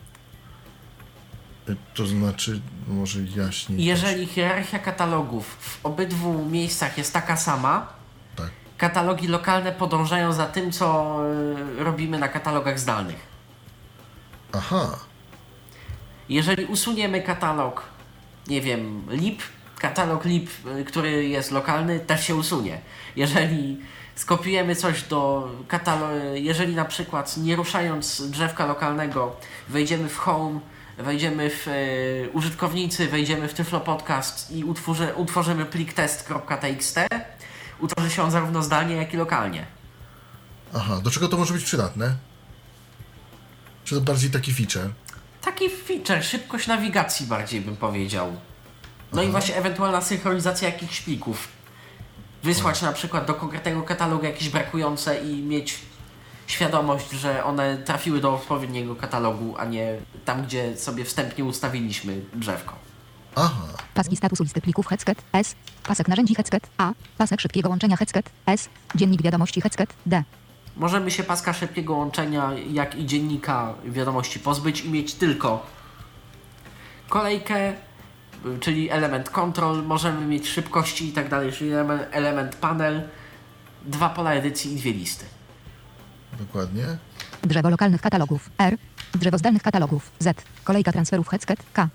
To znaczy, może jaśniej. I jeżeli hierarchia katalogów w obydwu miejscach jest taka sama, Tak. katalogi lokalne podążają za tym, co robimy na katalogach zdalnych. Aha, Jeżeli usuniemy katalog, nie wiem, lib, katalog lib, który jest lokalny, też się usunie. Jeżeli skopiujemy coś do katalogu, jeżeli na przykład nie ruszając drzewka lokalnego wejdziemy w home, wejdziemy w użytkownicy, wejdziemy w Tyflo Podcast i utworzymy plik test.txt, utworzy się on zarówno zdalnie, jak i lokalnie. aha. Do czego to może być przydatne? Czy to bardziej taki feature? Taki feature, szybkość nawigacji bardziej bym powiedział. No i właśnie ewentualna synchronizacja jakichś plików. Wysłać na przykład do konkretnego katalogu jakieś brakujące i mieć świadomość, że one trafiły do odpowiedniego katalogu, a nie tam, gdzie sobie wstępnie ustawiliśmy drzewko. Aha, Paski statusu listy plików Hetzket. S. Pasek narzędzi Hetzket. A. Pasek szybkiego łączenia Hetzket. S. Dziennik wiadomości Hetzket. D. Możemy się paska szybkiego łączenia, jak i dziennika wiadomości pozbyć i mieć tylko kolejkę, czyli element control, możemy mieć szybkości i tak dalej, czyli element panel, 2 pola edycji i 2 listy. dokładnie. Drzewo lokalnych katalogów. R. Drzewo zdalnych katalogów. Z. Kolejka transferów Hetzket. K.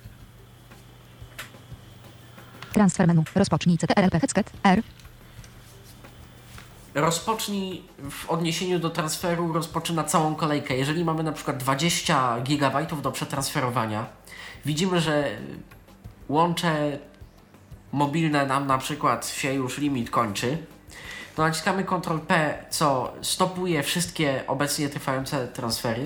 Transfer menu. Rozpocznij CTRL-P Hetzket. R. Rozpocznij w odniesieniu do transferu rozpoczyna całą kolejkę. Jeżeli mamy na przykład 20 GB do przetransferowania, widzimy, że łącze mobilne nam na przykład się już limit kończy, to naciskamy Ctrl+P, co stopuje wszystkie obecnie trwające transfery.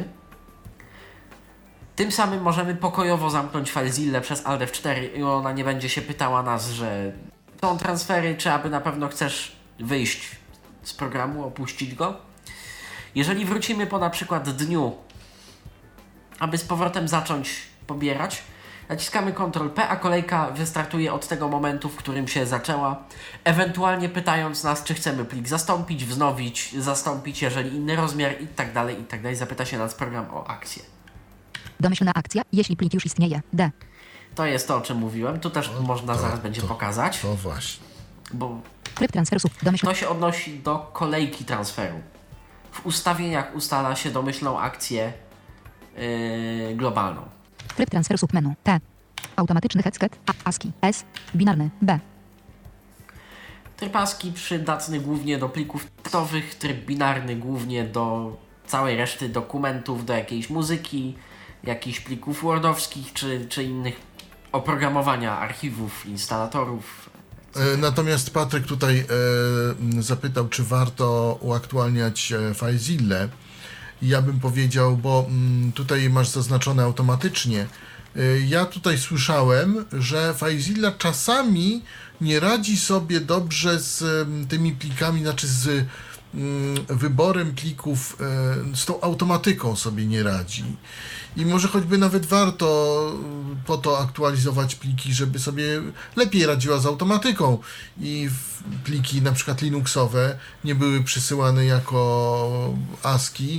Tym samym możemy pokojowo zamknąć FileZilla przez Alt F4 i ona nie będzie się pytała nas, że są transfery, czy aby na pewno chcesz wyjść z programu, opuścić go. Jeżeli wrócimy po na przykład dniu, aby z powrotem zacząć pobierać, naciskamy Ctrl+P, a kolejka wystartuje od tego momentu, w którym się zaczęła, ewentualnie pytając nas, czy chcemy plik zastąpić, wznowić, zastąpić, jeżeli inny rozmiar i tak dalej, zapyta się nas program o akcję. Domyślna akcja, jeśli plik już istnieje. D. To jest to, o czym mówiłem, tu też można zaraz będzie pokazać, To właśnie. bo Tryb transferu sub. Domyślna. to się odnosi do kolejki transferu. W ustawieniach ustala się domyślną akcję globalną. Tryb transferu sub menu. T. Automatyczny Hetzket. A. ASCII. S. Binarny. B. Tryb ASCII przydatny głównie do plików tekstowych, tryb binarny głównie do całej reszty dokumentów, do jakiejś muzyki, jakichś plików wordowskich czy innych oprogramowania, archiwów, instalatorów. Natomiast Patryk tutaj zapytał, czy warto uaktualniać FileZilla. Ja bym powiedział, bo tutaj masz zaznaczone automatycznie, Ja tutaj słyszałem, że FileZilla czasami nie radzi sobie dobrze z tymi plikami, znaczy z wyborem plików, z tą automatyką sobie nie radzi. I może choćby nawet warto po to aktualizować pliki, żeby sobie lepiej radziła z automatyką i pliki na przykład linuxowe nie były przysyłane jako ASCII,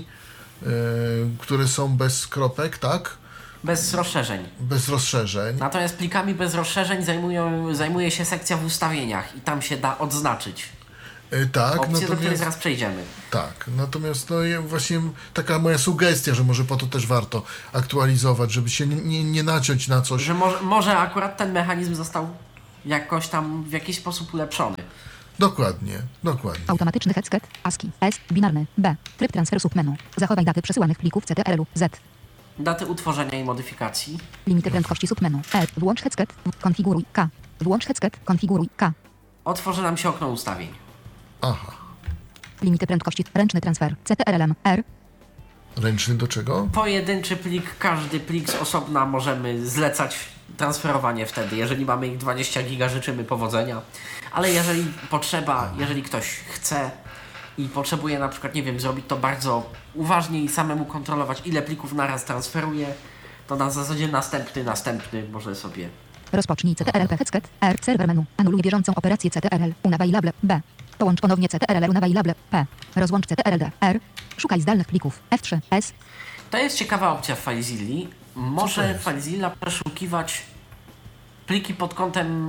które są bez kropek, tak? Bez rozszerzeń. Bez rozszerzeń. Natomiast plikami bez rozszerzeń zajmuje się sekcja w ustawieniach i tam się da odznaczyć. Tak, Opcje, do której zaraz przejdziemy. Tak, natomiast no właśnie taka moja sugestia, że może po to też warto aktualizować, żeby się nie naciąć na coś. Że może akurat ten mechanizm został jakoś tam w jakiś sposób ulepszony. Dokładnie. Automatyczny headscat, ASCII, S, binarny, B, tryb transferu submenu. Zachowaj daty przesyłanych plików CTRL-u, Z. Daty utworzenia i modyfikacji. Limity prędkości submenu. Włącz headscat, konfiguruj, K. Włącz headscat, konfiguruj, K. Otworzy nam się okno ustawień. Aha. Limity prędkości, ręczny transfer, CTRL-M, R. Ręczny do czego? Pojedynczy plik, każdy plik z osobna możemy zlecać transferowanie wtedy. Jeżeli mamy ich 20 giga, życzymy powodzenia. Ale jeżeli potrzeba, jeżeli ktoś chce i potrzebuje na przykład, nie wiem, zrobić to bardzo uważnie i samemu kontrolować, ile plików naraz transferuje, to na zasadzie następny może sobie. Rozpocznij CTRL-P headscat, R. Serwer menu. Anuluj bieżącą operację CTRL, unavailable, B. Połącz ponownie CTRL, unavailable, P. Rozłącz CTRL-D, R. Szukaj zdalnych plików, F3, S. To jest ciekawa opcja w FileZilli. Może FileZilla przeszukiwać pliki pod kątem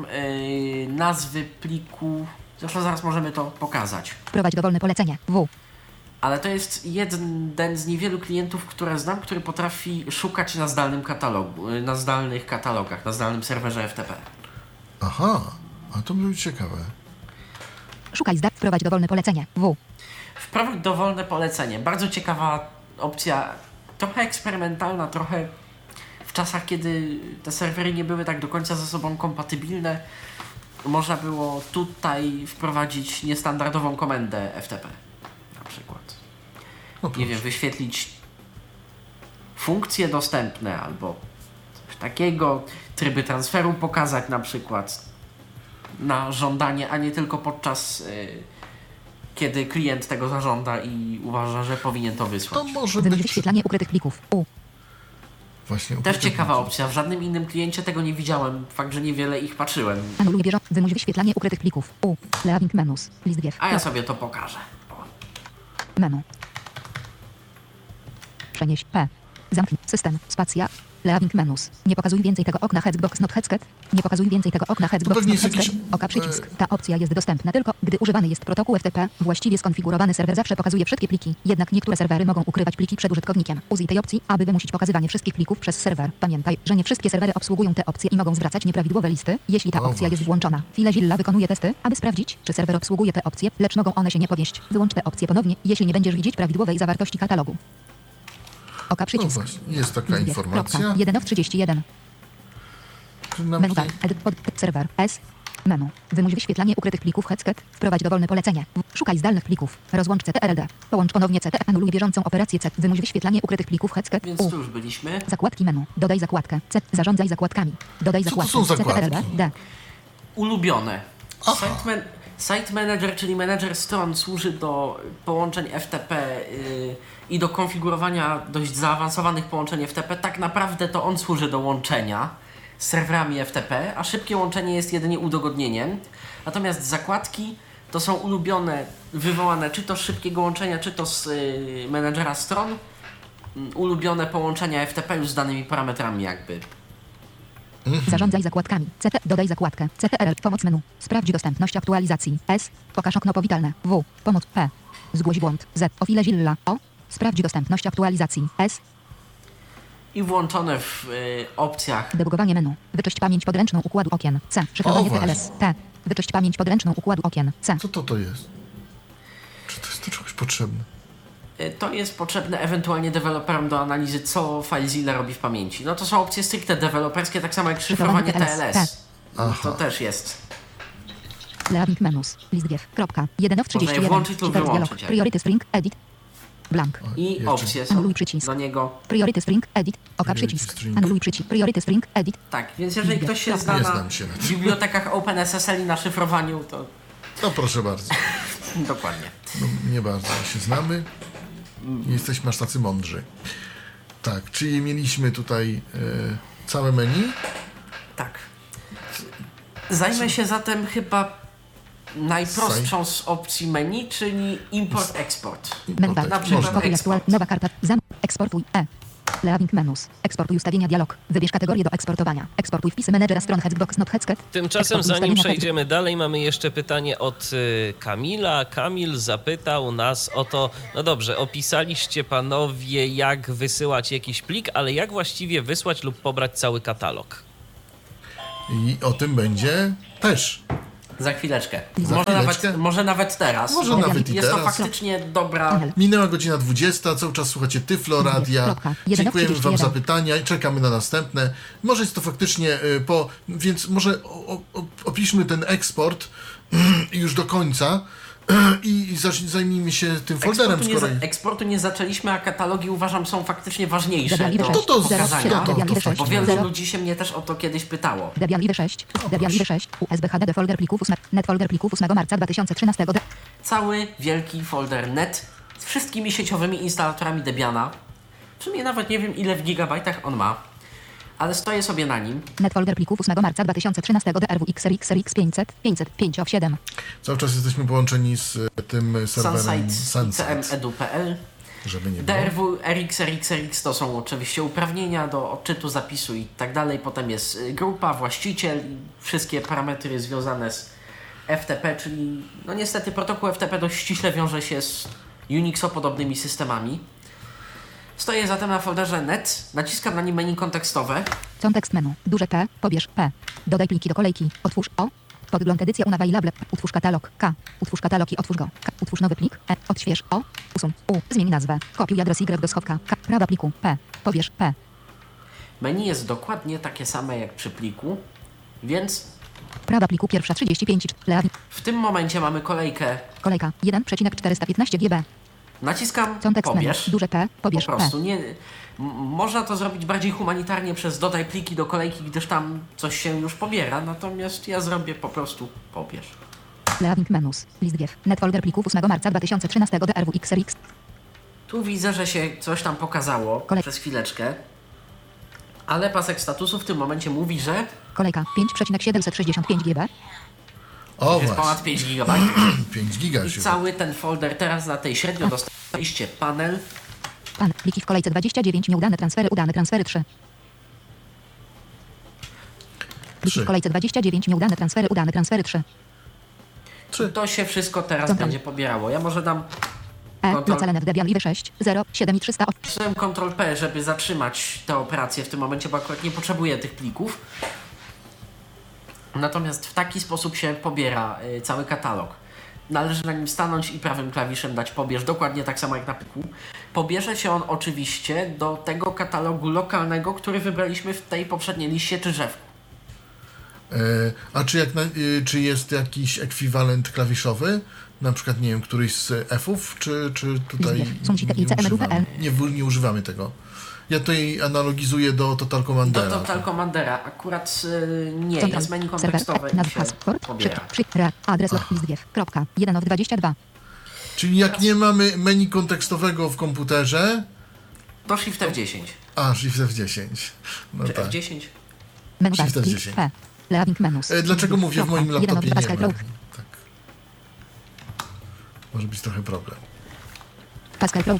nazwy pliku. Zresztą zaraz możemy to pokazać. Wprowadź dowolne polecenie, W. Ale to jest jeden z niewielu klientów, które znam, który potrafi szukać na zdalnym katalogu, na zdalnych katalogach, na zdalnym serwerze FTP. Aha, a to by być ciekawe. Szukaj wprowadź dowolne polecenie, W. Wprowadź dowolne polecenie. Bardzo ciekawa opcja, trochę eksperymentalna, trochę w czasach, kiedy te serwery nie były tak do końca ze sobą kompatybilne, można było tutaj wprowadzić niestandardową komendę FTP. Na przykład. No Nie wiem, wyświetlić funkcje dostępne albo coś takiego, tryby transferu pokazać na przykład na żądanie, a nie tylko podczas kiedy klient tego zażąda i uważa, że powinien to To wysłać. może Wymuś być wyświetlanie ukrytych plików, U. właśnie Też ukryte ciekawa pliki. opcja. W żadnym innym kliencie tego nie widziałem. Fakt, że niewiele ich patrzyłem. Anuluj wymuś wyświetlanie ukrytych plików, U. Leaving menus, list wiew, A ja sobie to pokażę. O. menu. Przenieś, P. Zamknij, system, spacja. Leaving menus. Nie pokazuj więcej tego okna headsbox not headscat. Nie pokazuj więcej tego okna headsbox pewnie not jest headscat. jakiś, Oka przycisk. Ta opcja jest dostępna tylko, gdy używany jest protokół FTP. Właściwie skonfigurowany serwer zawsze pokazuje wszystkie pliki. Jednak niektóre serwery mogą ukrywać pliki przed użytkownikiem. Użyj tej opcji, aby wymusić pokazywanie wszystkich plików przez serwer. Pamiętaj, że nie wszystkie serwery obsługują te opcje i mogą zwracać nieprawidłowe listy, jeśli ta O, opcja jest właśnie. włączona. FileZilla wykonuje testy, aby sprawdzić, czy serwer obsługuje te opcje, lecz mogą one się nie powieść. Wyłącz te opcje ponownie, jeśli nie będziesz widzieć prawidłowej zawartości katalogu. Oka No przycisk. właśnie, jest taka informacja. 1 w 31. Czy nam Menu tutaj- bar, edit pod serwer, S. Menu. Wymuś wyświetlanie ukrytych plików headscat. Wprowadź dowolne polecenie. Szukaj zdalnych plików. Rozłącz CTRL-D. Połącz ponownie CT. Anuluj bieżącą operację C. Wymuś wyświetlanie ukrytych plików headscat. Więc U. tu już byliśmy. Zakładki menu. Dodaj zakładkę. C. Zarządzaj zakładkami. Dodaj Co to zakładkę. są zakładki? CTRL-D. D. Ulubione. Aha. Site Manager, czyli menedżer stron, służy do połączeń FTP i do konfigurowania dość zaawansowanych połączeń FTP. Tak naprawdę to on służy do łączenia z serwerami FTP, a szybkie łączenie jest jedynie udogodnieniem. Natomiast zakładki to są ulubione, wywołane czy to z szybkiego łączenia, czy to z menedżera stron, ulubione połączenia FTP już z danymi parametrami jakby. Zarządzaj zakładkami. CT. Dodaj zakładkę. CTRL. Pomoc menu. Sprawdź dostępność aktualizacji. S. Pokaż okno powitalne. W. Pomoc. P. Zgłoś błąd. Z. O FileZilla. O. Sprawdź dostępność aktualizacji. S. I włączone w opcjach Debugowanie menu. Wyczyść pamięć podręczną układu okien. C. Szyfrowanie właśnie. TLS. T. Wyczyść pamięć podręczną układu okien. C. Co to jest? Czy to jest do czegoś potrzebne? to jest potrzebne ewentualnie deweloperom do analizy, co FileZilla robi w pamięci. No to są opcje stricte deweloperskie, tak samo jak szyfrowanie TLS. To też jest. Leaving menus. List wiew. Kropka. 1 w Można je 31. włączyć lub Czytać dialog. wyłączyć. Priority string. Edit. Blank. I Jeszcze- opcje są Anuluj przycisk. do niego. Priority string, edit, oka Priority przycisk. string. Anuluj przycisk. Priority string, edit. Tak, więc jeżeli ktoś się zna Nie na znam się na tym. bibliotekach OpenSSL i na szyfrowaniu, to No proszę bardzo. dokładnie. No, nie bardzo się znamy. Nie jesteśmy aż tacy mądrzy. Tak, czyli mieliśmy tutaj całe menu. Tak. Zajmę się zatem chyba najprostszą z opcji menu, czyli import-export. Menu bar. Na przykład Pokój eksport. aktual. Nowa karta. Eksportuj. Leaving menus. Eksportuj ustawienia dialog. Wybierz kategorię do eksportowania. Eksportuj wpisy menedżera stron Hexbox not Hexket. Tymczasem, Eksportuj zanim ustawienia przejdziemy dalej, mamy jeszcze pytanie od Kamila. Kamil zapytał nas o to, no dobrze, opisaliście panowie, jak wysyłać jakiś plik, ale jak właściwie wysłać lub pobrać cały katalog? I o tym będzie też. Za chwileczkę. chwileczkę. Może nawet teraz. Może bo nawet i jest to teraz. faktycznie dobra. Panel. Minęła godzina 20, cały czas słuchacie Tyflo Radia. Kropka. 1 Dziękujemy wam 31. za pytania i czekamy na następne. Może jest to faktycznie więc może opiszmy ten eksport już do końca i zajmijmy się tym folderem, skoro... Eksportu nie zaczęliśmy, a katalogi uważam są faktycznie ważniejsze Debian do Libre 6. to pokazania. Debian Libre 6. Bo wielu 0. ludzi się mnie też o to kiedyś pytało. Debian Libre 6. Debian Libre 6. USB HDD folder plików 8. Net folder plików 8 marca 2013. Cały wielki folder net z wszystkimi sieciowymi instalatorami Debiana. W sumie nawet nie wiem, ile w gigabajtach on ma, ale stoję sobie na nim. Net folder plików 8 marca 2013. DRWXRX 500 507. Cały czas jesteśmy połączeni z tym serwerem Sunsite Sunset, ICM-edu.pl. żeby nie było. DRW, RX to są oczywiście uprawnienia do odczytu, zapisu i tak dalej. Potem jest grupa, właściciel i wszystkie parametry związane z FTP, czyli no niestety protokół FTP dość ściśle wiąże się z Unixo-podobnymi systemami. Stoję zatem na folderze net, naciskam na nim menu kontekstowe. Kontekst menu. Duże P. Pobierz P. Dodaj pliki do kolejki. Otwórz O. Podgląd edycja unavailable. Utwórz katalog. K. Utwórz katalog i otwórz go. K. Utwórz nowy plik. E. Odśwież. O. Usuń. U. Zmień nazwę. Kopiuj adres Y do schowka. K. Prawa pliku. P. Pobierz P. Menu jest dokładnie takie same jak przy pliku, więc Prawa pliku pierwsza 35. w tym momencie mamy kolejkę. Kolejka 1,415 GB. Naciskam Kontekst menu. pobierz. Duże P. Pobierz Po P. prostu nie. Można to zrobić bardziej humanitarnie przez dodaj pliki do kolejki, gdyż tam coś się już pobiera, natomiast ja zrobię po prostu pobierz. Leaving menus. List wiew. Net folder plików 8 marca 2013. DRWXRX. Tu widzę, że się coś tam pokazało przez chwileczkę, ale pasek statusu w tym momencie mówi, że Kolejka 5,765 GB. O jest właśnie, ponad 5 GB. 5 giga I się... cały ten folder teraz na tej średnio dostaliście panel. Pan. Pliki w kolejce 29. Nieudane transfery. Udane transfery 3. Pliki Trzy. w kolejce 29. Nieudane transfery. Udane transfery 3. To się wszystko teraz Co tam? będzie pobierało. Ja może dam Localenet Debian Libre 6. 0. 7 i 300. Wpisałem Ctrl-P, żeby zatrzymać tę operację w tym momencie, bo akurat nie potrzebuję tych plików. Natomiast w taki sposób się pobiera cały katalog. Należy na nim stanąć i prawym klawiszem dać pobierz, dokładnie tak samo jak na pliku. Pobierze się on oczywiście do tego katalogu lokalnego, który wybraliśmy w tej poprzedniej liście czy drzewku. A czy jest jakiś ekwiwalent klawiszowy? Na przykład, nie wiem, któryś z F-ów, czy tutaj nie używamy tego? Ja tutaj analogizuję do Total Commandera. Do Total Commandera. Akurat nie, jest menu kontekstowe i się pobiera. Adres list wiew. Kropka. 1 of 22. Czyli jak nie mamy menu kontekstowego w komputerze... To Shift F10. A, Shift F10. No Czy tak. F10? Menu Shift bar. F10. P. Leaving menus. Dlaczego mówię, w moim laptopie nie ma? Pascal Kruk. Tak. Może być trochę problem. Pascal Kruk.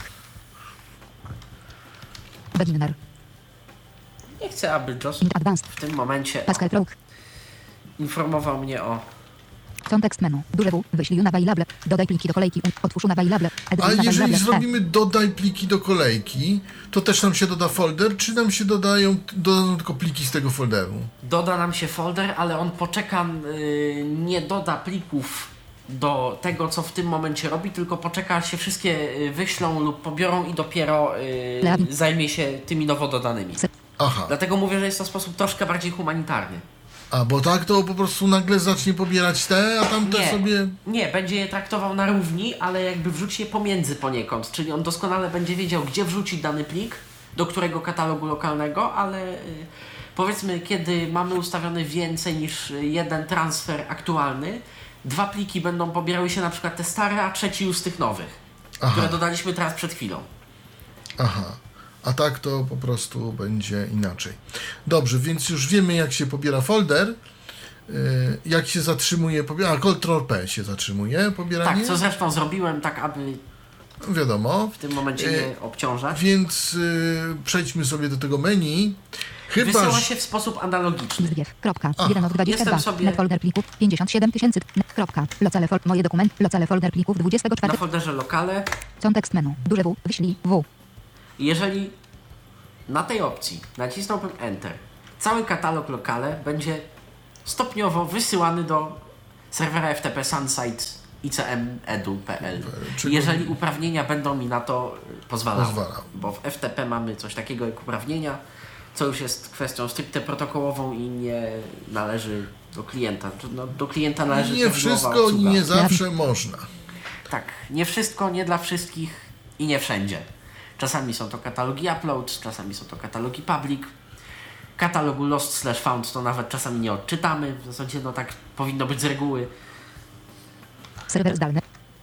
Beginner. Nie chcę, aby Joss In advanced. w tym momencie Pascal Kruk. informował mnie o... Kontekst menu. Duże W. Wyślij unavailable. Dodaj pliki do kolejki. Otwórz unavailable. A jeżeli zrobimy dodaj pliki do kolejki, to też nam się doda folder, czy nam się dodają tylko pliki z tego folderu? Doda nam się folder, ale on poczeka, nie doda plików do tego, co w tym momencie robi, tylko poczeka, aż się wszystkie wyślą lub pobiorą i dopiero zajmie się tymi nowo dodanymi. Aha. Dlatego mówię, że jest to sposób troszkę bardziej humanitarny. A, bo tak to po prostu nagle zacznie pobierać te, a tamte Nie. sobie... Nie, będzie je traktował na równi, ale jakby wrzuci je pomiędzy poniekąd, czyli on doskonale będzie wiedział, gdzie wrzucić dany plik, do którego katalogu lokalnego, ale powiedzmy, kiedy mamy ustawiony więcej niż jeden transfer aktualny, 2 pliki będą pobierały się na przykład te stare, a trzeci już z tych nowych, które dodaliśmy teraz przed chwilą. Aha. A tak to po prostu będzie inaczej. Dobrze, więc już wiemy, jak się pobiera folder, jak się zatrzymuje pobieranie. Ctrl-P się zatrzymuje pobieranie. Tak, co zresztą zrobiłem, tak aby Wiadomo. w tym momencie nie obciążać. Więc przejdźmy sobie do tego menu. Chyba, Wysyła że... się w sposób analogiczny. Listgiew. Kropka. Ach, 1 of 22. jestem sobie- Net folder plików 57 000. Kropka. Locale moje dokumenty. Locale folder plików Na 24. folderze lokale, Kontekst menu. Duże W. Wyślij W. jeżeli na tej opcji nacisnąłbym Enter, cały katalog lokale będzie stopniowo wysyłany do serwera FTP Sunsite icm.edu.pl. Czyli- Jeżeli uprawnienia będą mi na to pozwalały. Pozwalał. Bo w FTP mamy coś takiego jak uprawnienia, co już jest kwestią stricte protokołową i nie należy do klienta. No, do klienta należy Nie prawidłowa wszystko i obsługa. nie zawsze można. Tak, nie wszystko, nie dla wszystkich i nie wszędzie. Czasami są to katalogi upload, czasami są to katalogi public. Katalogu lost/found to nawet czasami nie odczytamy. W zasadzie no tak powinno być z reguły. Serwer zdalny.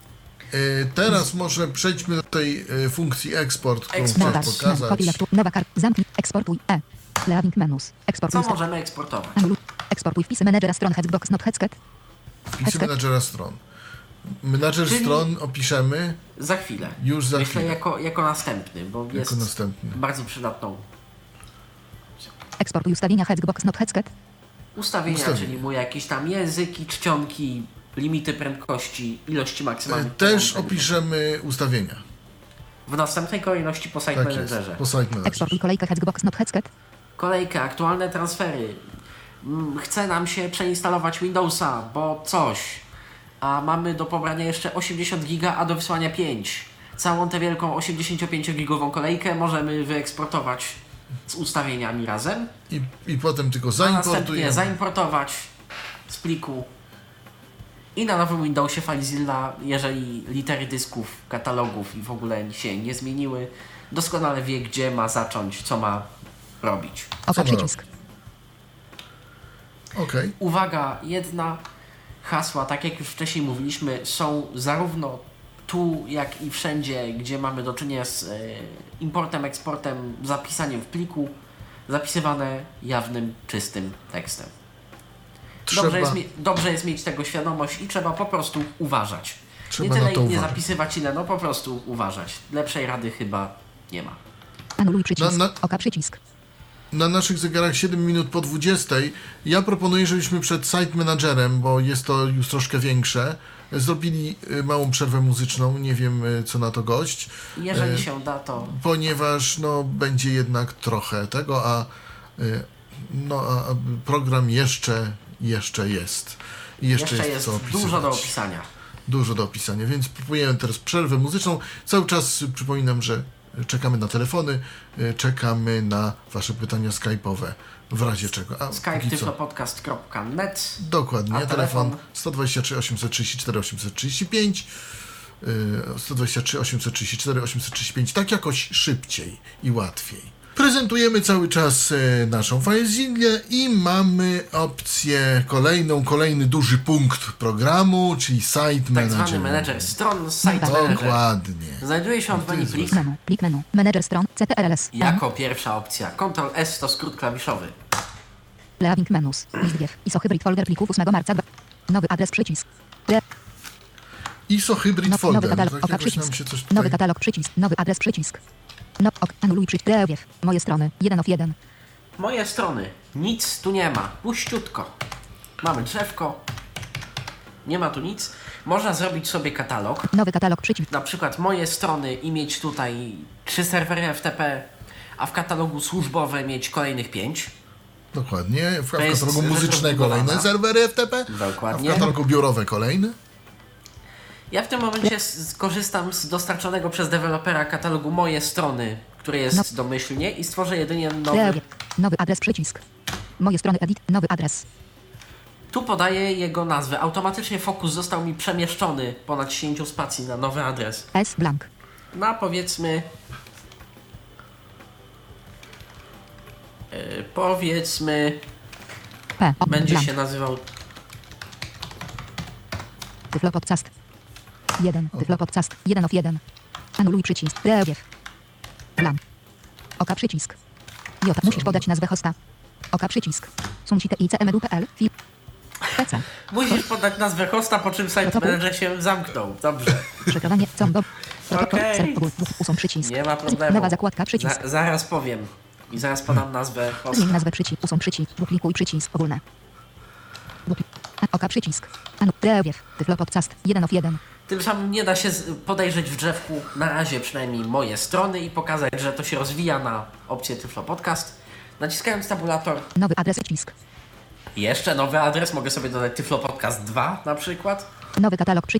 Teraz może przejdźmy do tej funkcji export, którą Export. chcę Montaż. pokazać. Kopii lektur. Nowa karta. Zamknij. Eksportuj. Leaving menus. Eksportuj. Co możemy eksportować? Anuluj. Eksportuj wpisy menedżera stron Hexbox not Hexket. Wpisy menadżera stron. Menadżer Czyli- stron opiszemy Za chwilę. już za Myślę chwilę. jako następny, bo jest Jako następny. bardzo przydatną Eksportuj ustawienia Hexbox not Hexket. ustawienia, Ustawienia. czyli mu jakieś tam języki, czcionki, limity prędkości, ilości maksymalnych. Też połączeń. opiszemy ustawienia. W następnej kolejności po Site Tak jest. Managerze. Po site manager. Eksportuj kolejkę Hexbox not Hexket. Kolejkę, aktualne transfery. Chce nam się przeinstalować Windowsa, bo coś. A mamy do pobrania jeszcze 80 giga, a do wysłania 5. Całą tę wielką 85-gigową kolejkę możemy wyeksportować z ustawieniami razem. I potem tylko A następnie zaimportujemy. zaimportować z pliku. I na nowym Windowsie FileZilla, jeżeli litery dysków, katalogów i w ogóle się nie zmieniły, doskonale wie, gdzie ma zacząć, co ma robić. Oka ma przycisk. Okej. Uwaga, jedna, hasła, tak jak już wcześniej mówiliśmy, są zarówno tu, jak i wszędzie, gdzie mamy do czynienia z importem, eksportem, zapisaniem w pliku, zapisywane jawnym, czystym tekstem. Dobrze jest mieć tego świadomość i trzeba po prostu uważać. Trzeba nie tyle na to nie uważać. zapisywać, ile no po prostu uważać. Lepszej rady chyba nie ma. Anuluj przycisk. Na- Oka przycisk. Na naszych zegarach 7 minut po 20. Ja proponuję, żebyśmy przed site managerem, bo jest to już troszkę większe, zrobili małą przerwę muzyczną. Nie wiem, co na to gość. Jeżeli się da, to Ponieważ no, będzie jednak trochę tego, a program jeszcze jest. I jeszcze jest co opisywać. dużo do opisania. Dużo do opisania, więc próbujemy teraz przerwę muzyczną. Cały czas przypominam, że czekamy na telefony, czekamy na wasze pytania skype'owe, w razie czego. A Skype póki co, tyflopodcast.net. dokładnie, A telefon telefon? 123 834 835, 123 834 835, tak jakoś szybciej i łatwiej. Prezentujemy cały czas naszą FileZillę i mamy opcję kolejny duży punkt programu, czyli Site Tak Manager. zwany menedżer stron, site manager. Dokładnie. Znajduje się on w menu plik. Menu. Plik menu. Menedżer stron. CTRLS. Jako pierwsza opcja. Ctrl S to skrót klawiszowy. Leaving menus. Listgiew. ISO hybrid folder plików 8 marca. Nowy adres przycisk. ISO Hybrid Nowy Folder. katalog. Tak Oka jakoś nam przycisk. się coś Nowy tutaj... katalog przycisk. Nowy adres przycisk. Anuluj przycisk. Leaving. Moje strony. 1 of 1. Moje strony. Nic tu nie ma. Puściutko. Mamy drzewko. Nie ma tu nic. Można zrobić sobie katalog. Nowy katalog przycisk. Na przykład moje strony i mieć tutaj 3 serwery FTP, a w katalogu służbowe mieć kolejnych 5. Dokładnie. W To jest katalogu rzecz muzycznego rozbudowana. kolejne serwery FTP, Dokładnie. a w katalogu biurowe kolejne. Ja w tym momencie skorzystam z dostarczonego przez dewelopera katalogu moje strony, który jest domyślnie i stworzę jedynie nowy. Leaving. Nowy adres przycisk. Moje strony edit. Nowy adres. Tu podaję jego nazwę. Automatycznie fokus został mi przemieszczony ponad 10 spacji na nowy adres. S blank. Na powiedzmy... powiedzmy... P. O. Będzie Blank. się nazywał... Tyflo podcast. 1. Tyflo podcast. 1 of 1. Anuluj przycisk. Rewiew. Blank. Oka przycisk. J. Musisz podać nazwę hosta. Oka przycisk. Sumcite.icmedu.pl. PC. Musisz podać nazwę hosta, po czym site Protokół. manager się zamknął. Dobrze. Przekrowanie. Combo. Protokół. Okej. Serw. Usuń przycisk. Nie ma problemu. Nowa zakładka. Przycisk. Zaraz powiem. I zaraz podam nazwę hosta. Zmień nazwę przycisk. Usuń przycisk. Duplikuj przycisk. Ogólne. Oka przycisk. Rewiew. Tyflo podcast. 1 of 1. Tym samym nie da się podejrzeć w drzewku, na razie przynajmniej moje strony, i pokazać, że to się rozwija na opcję Tyflo Podcast. Naciskając tabulator, Nowy adres przycisk. jeszcze nowy adres, mogę sobie dodać Tyflo Podcast 2 na przykład. Nowy katalog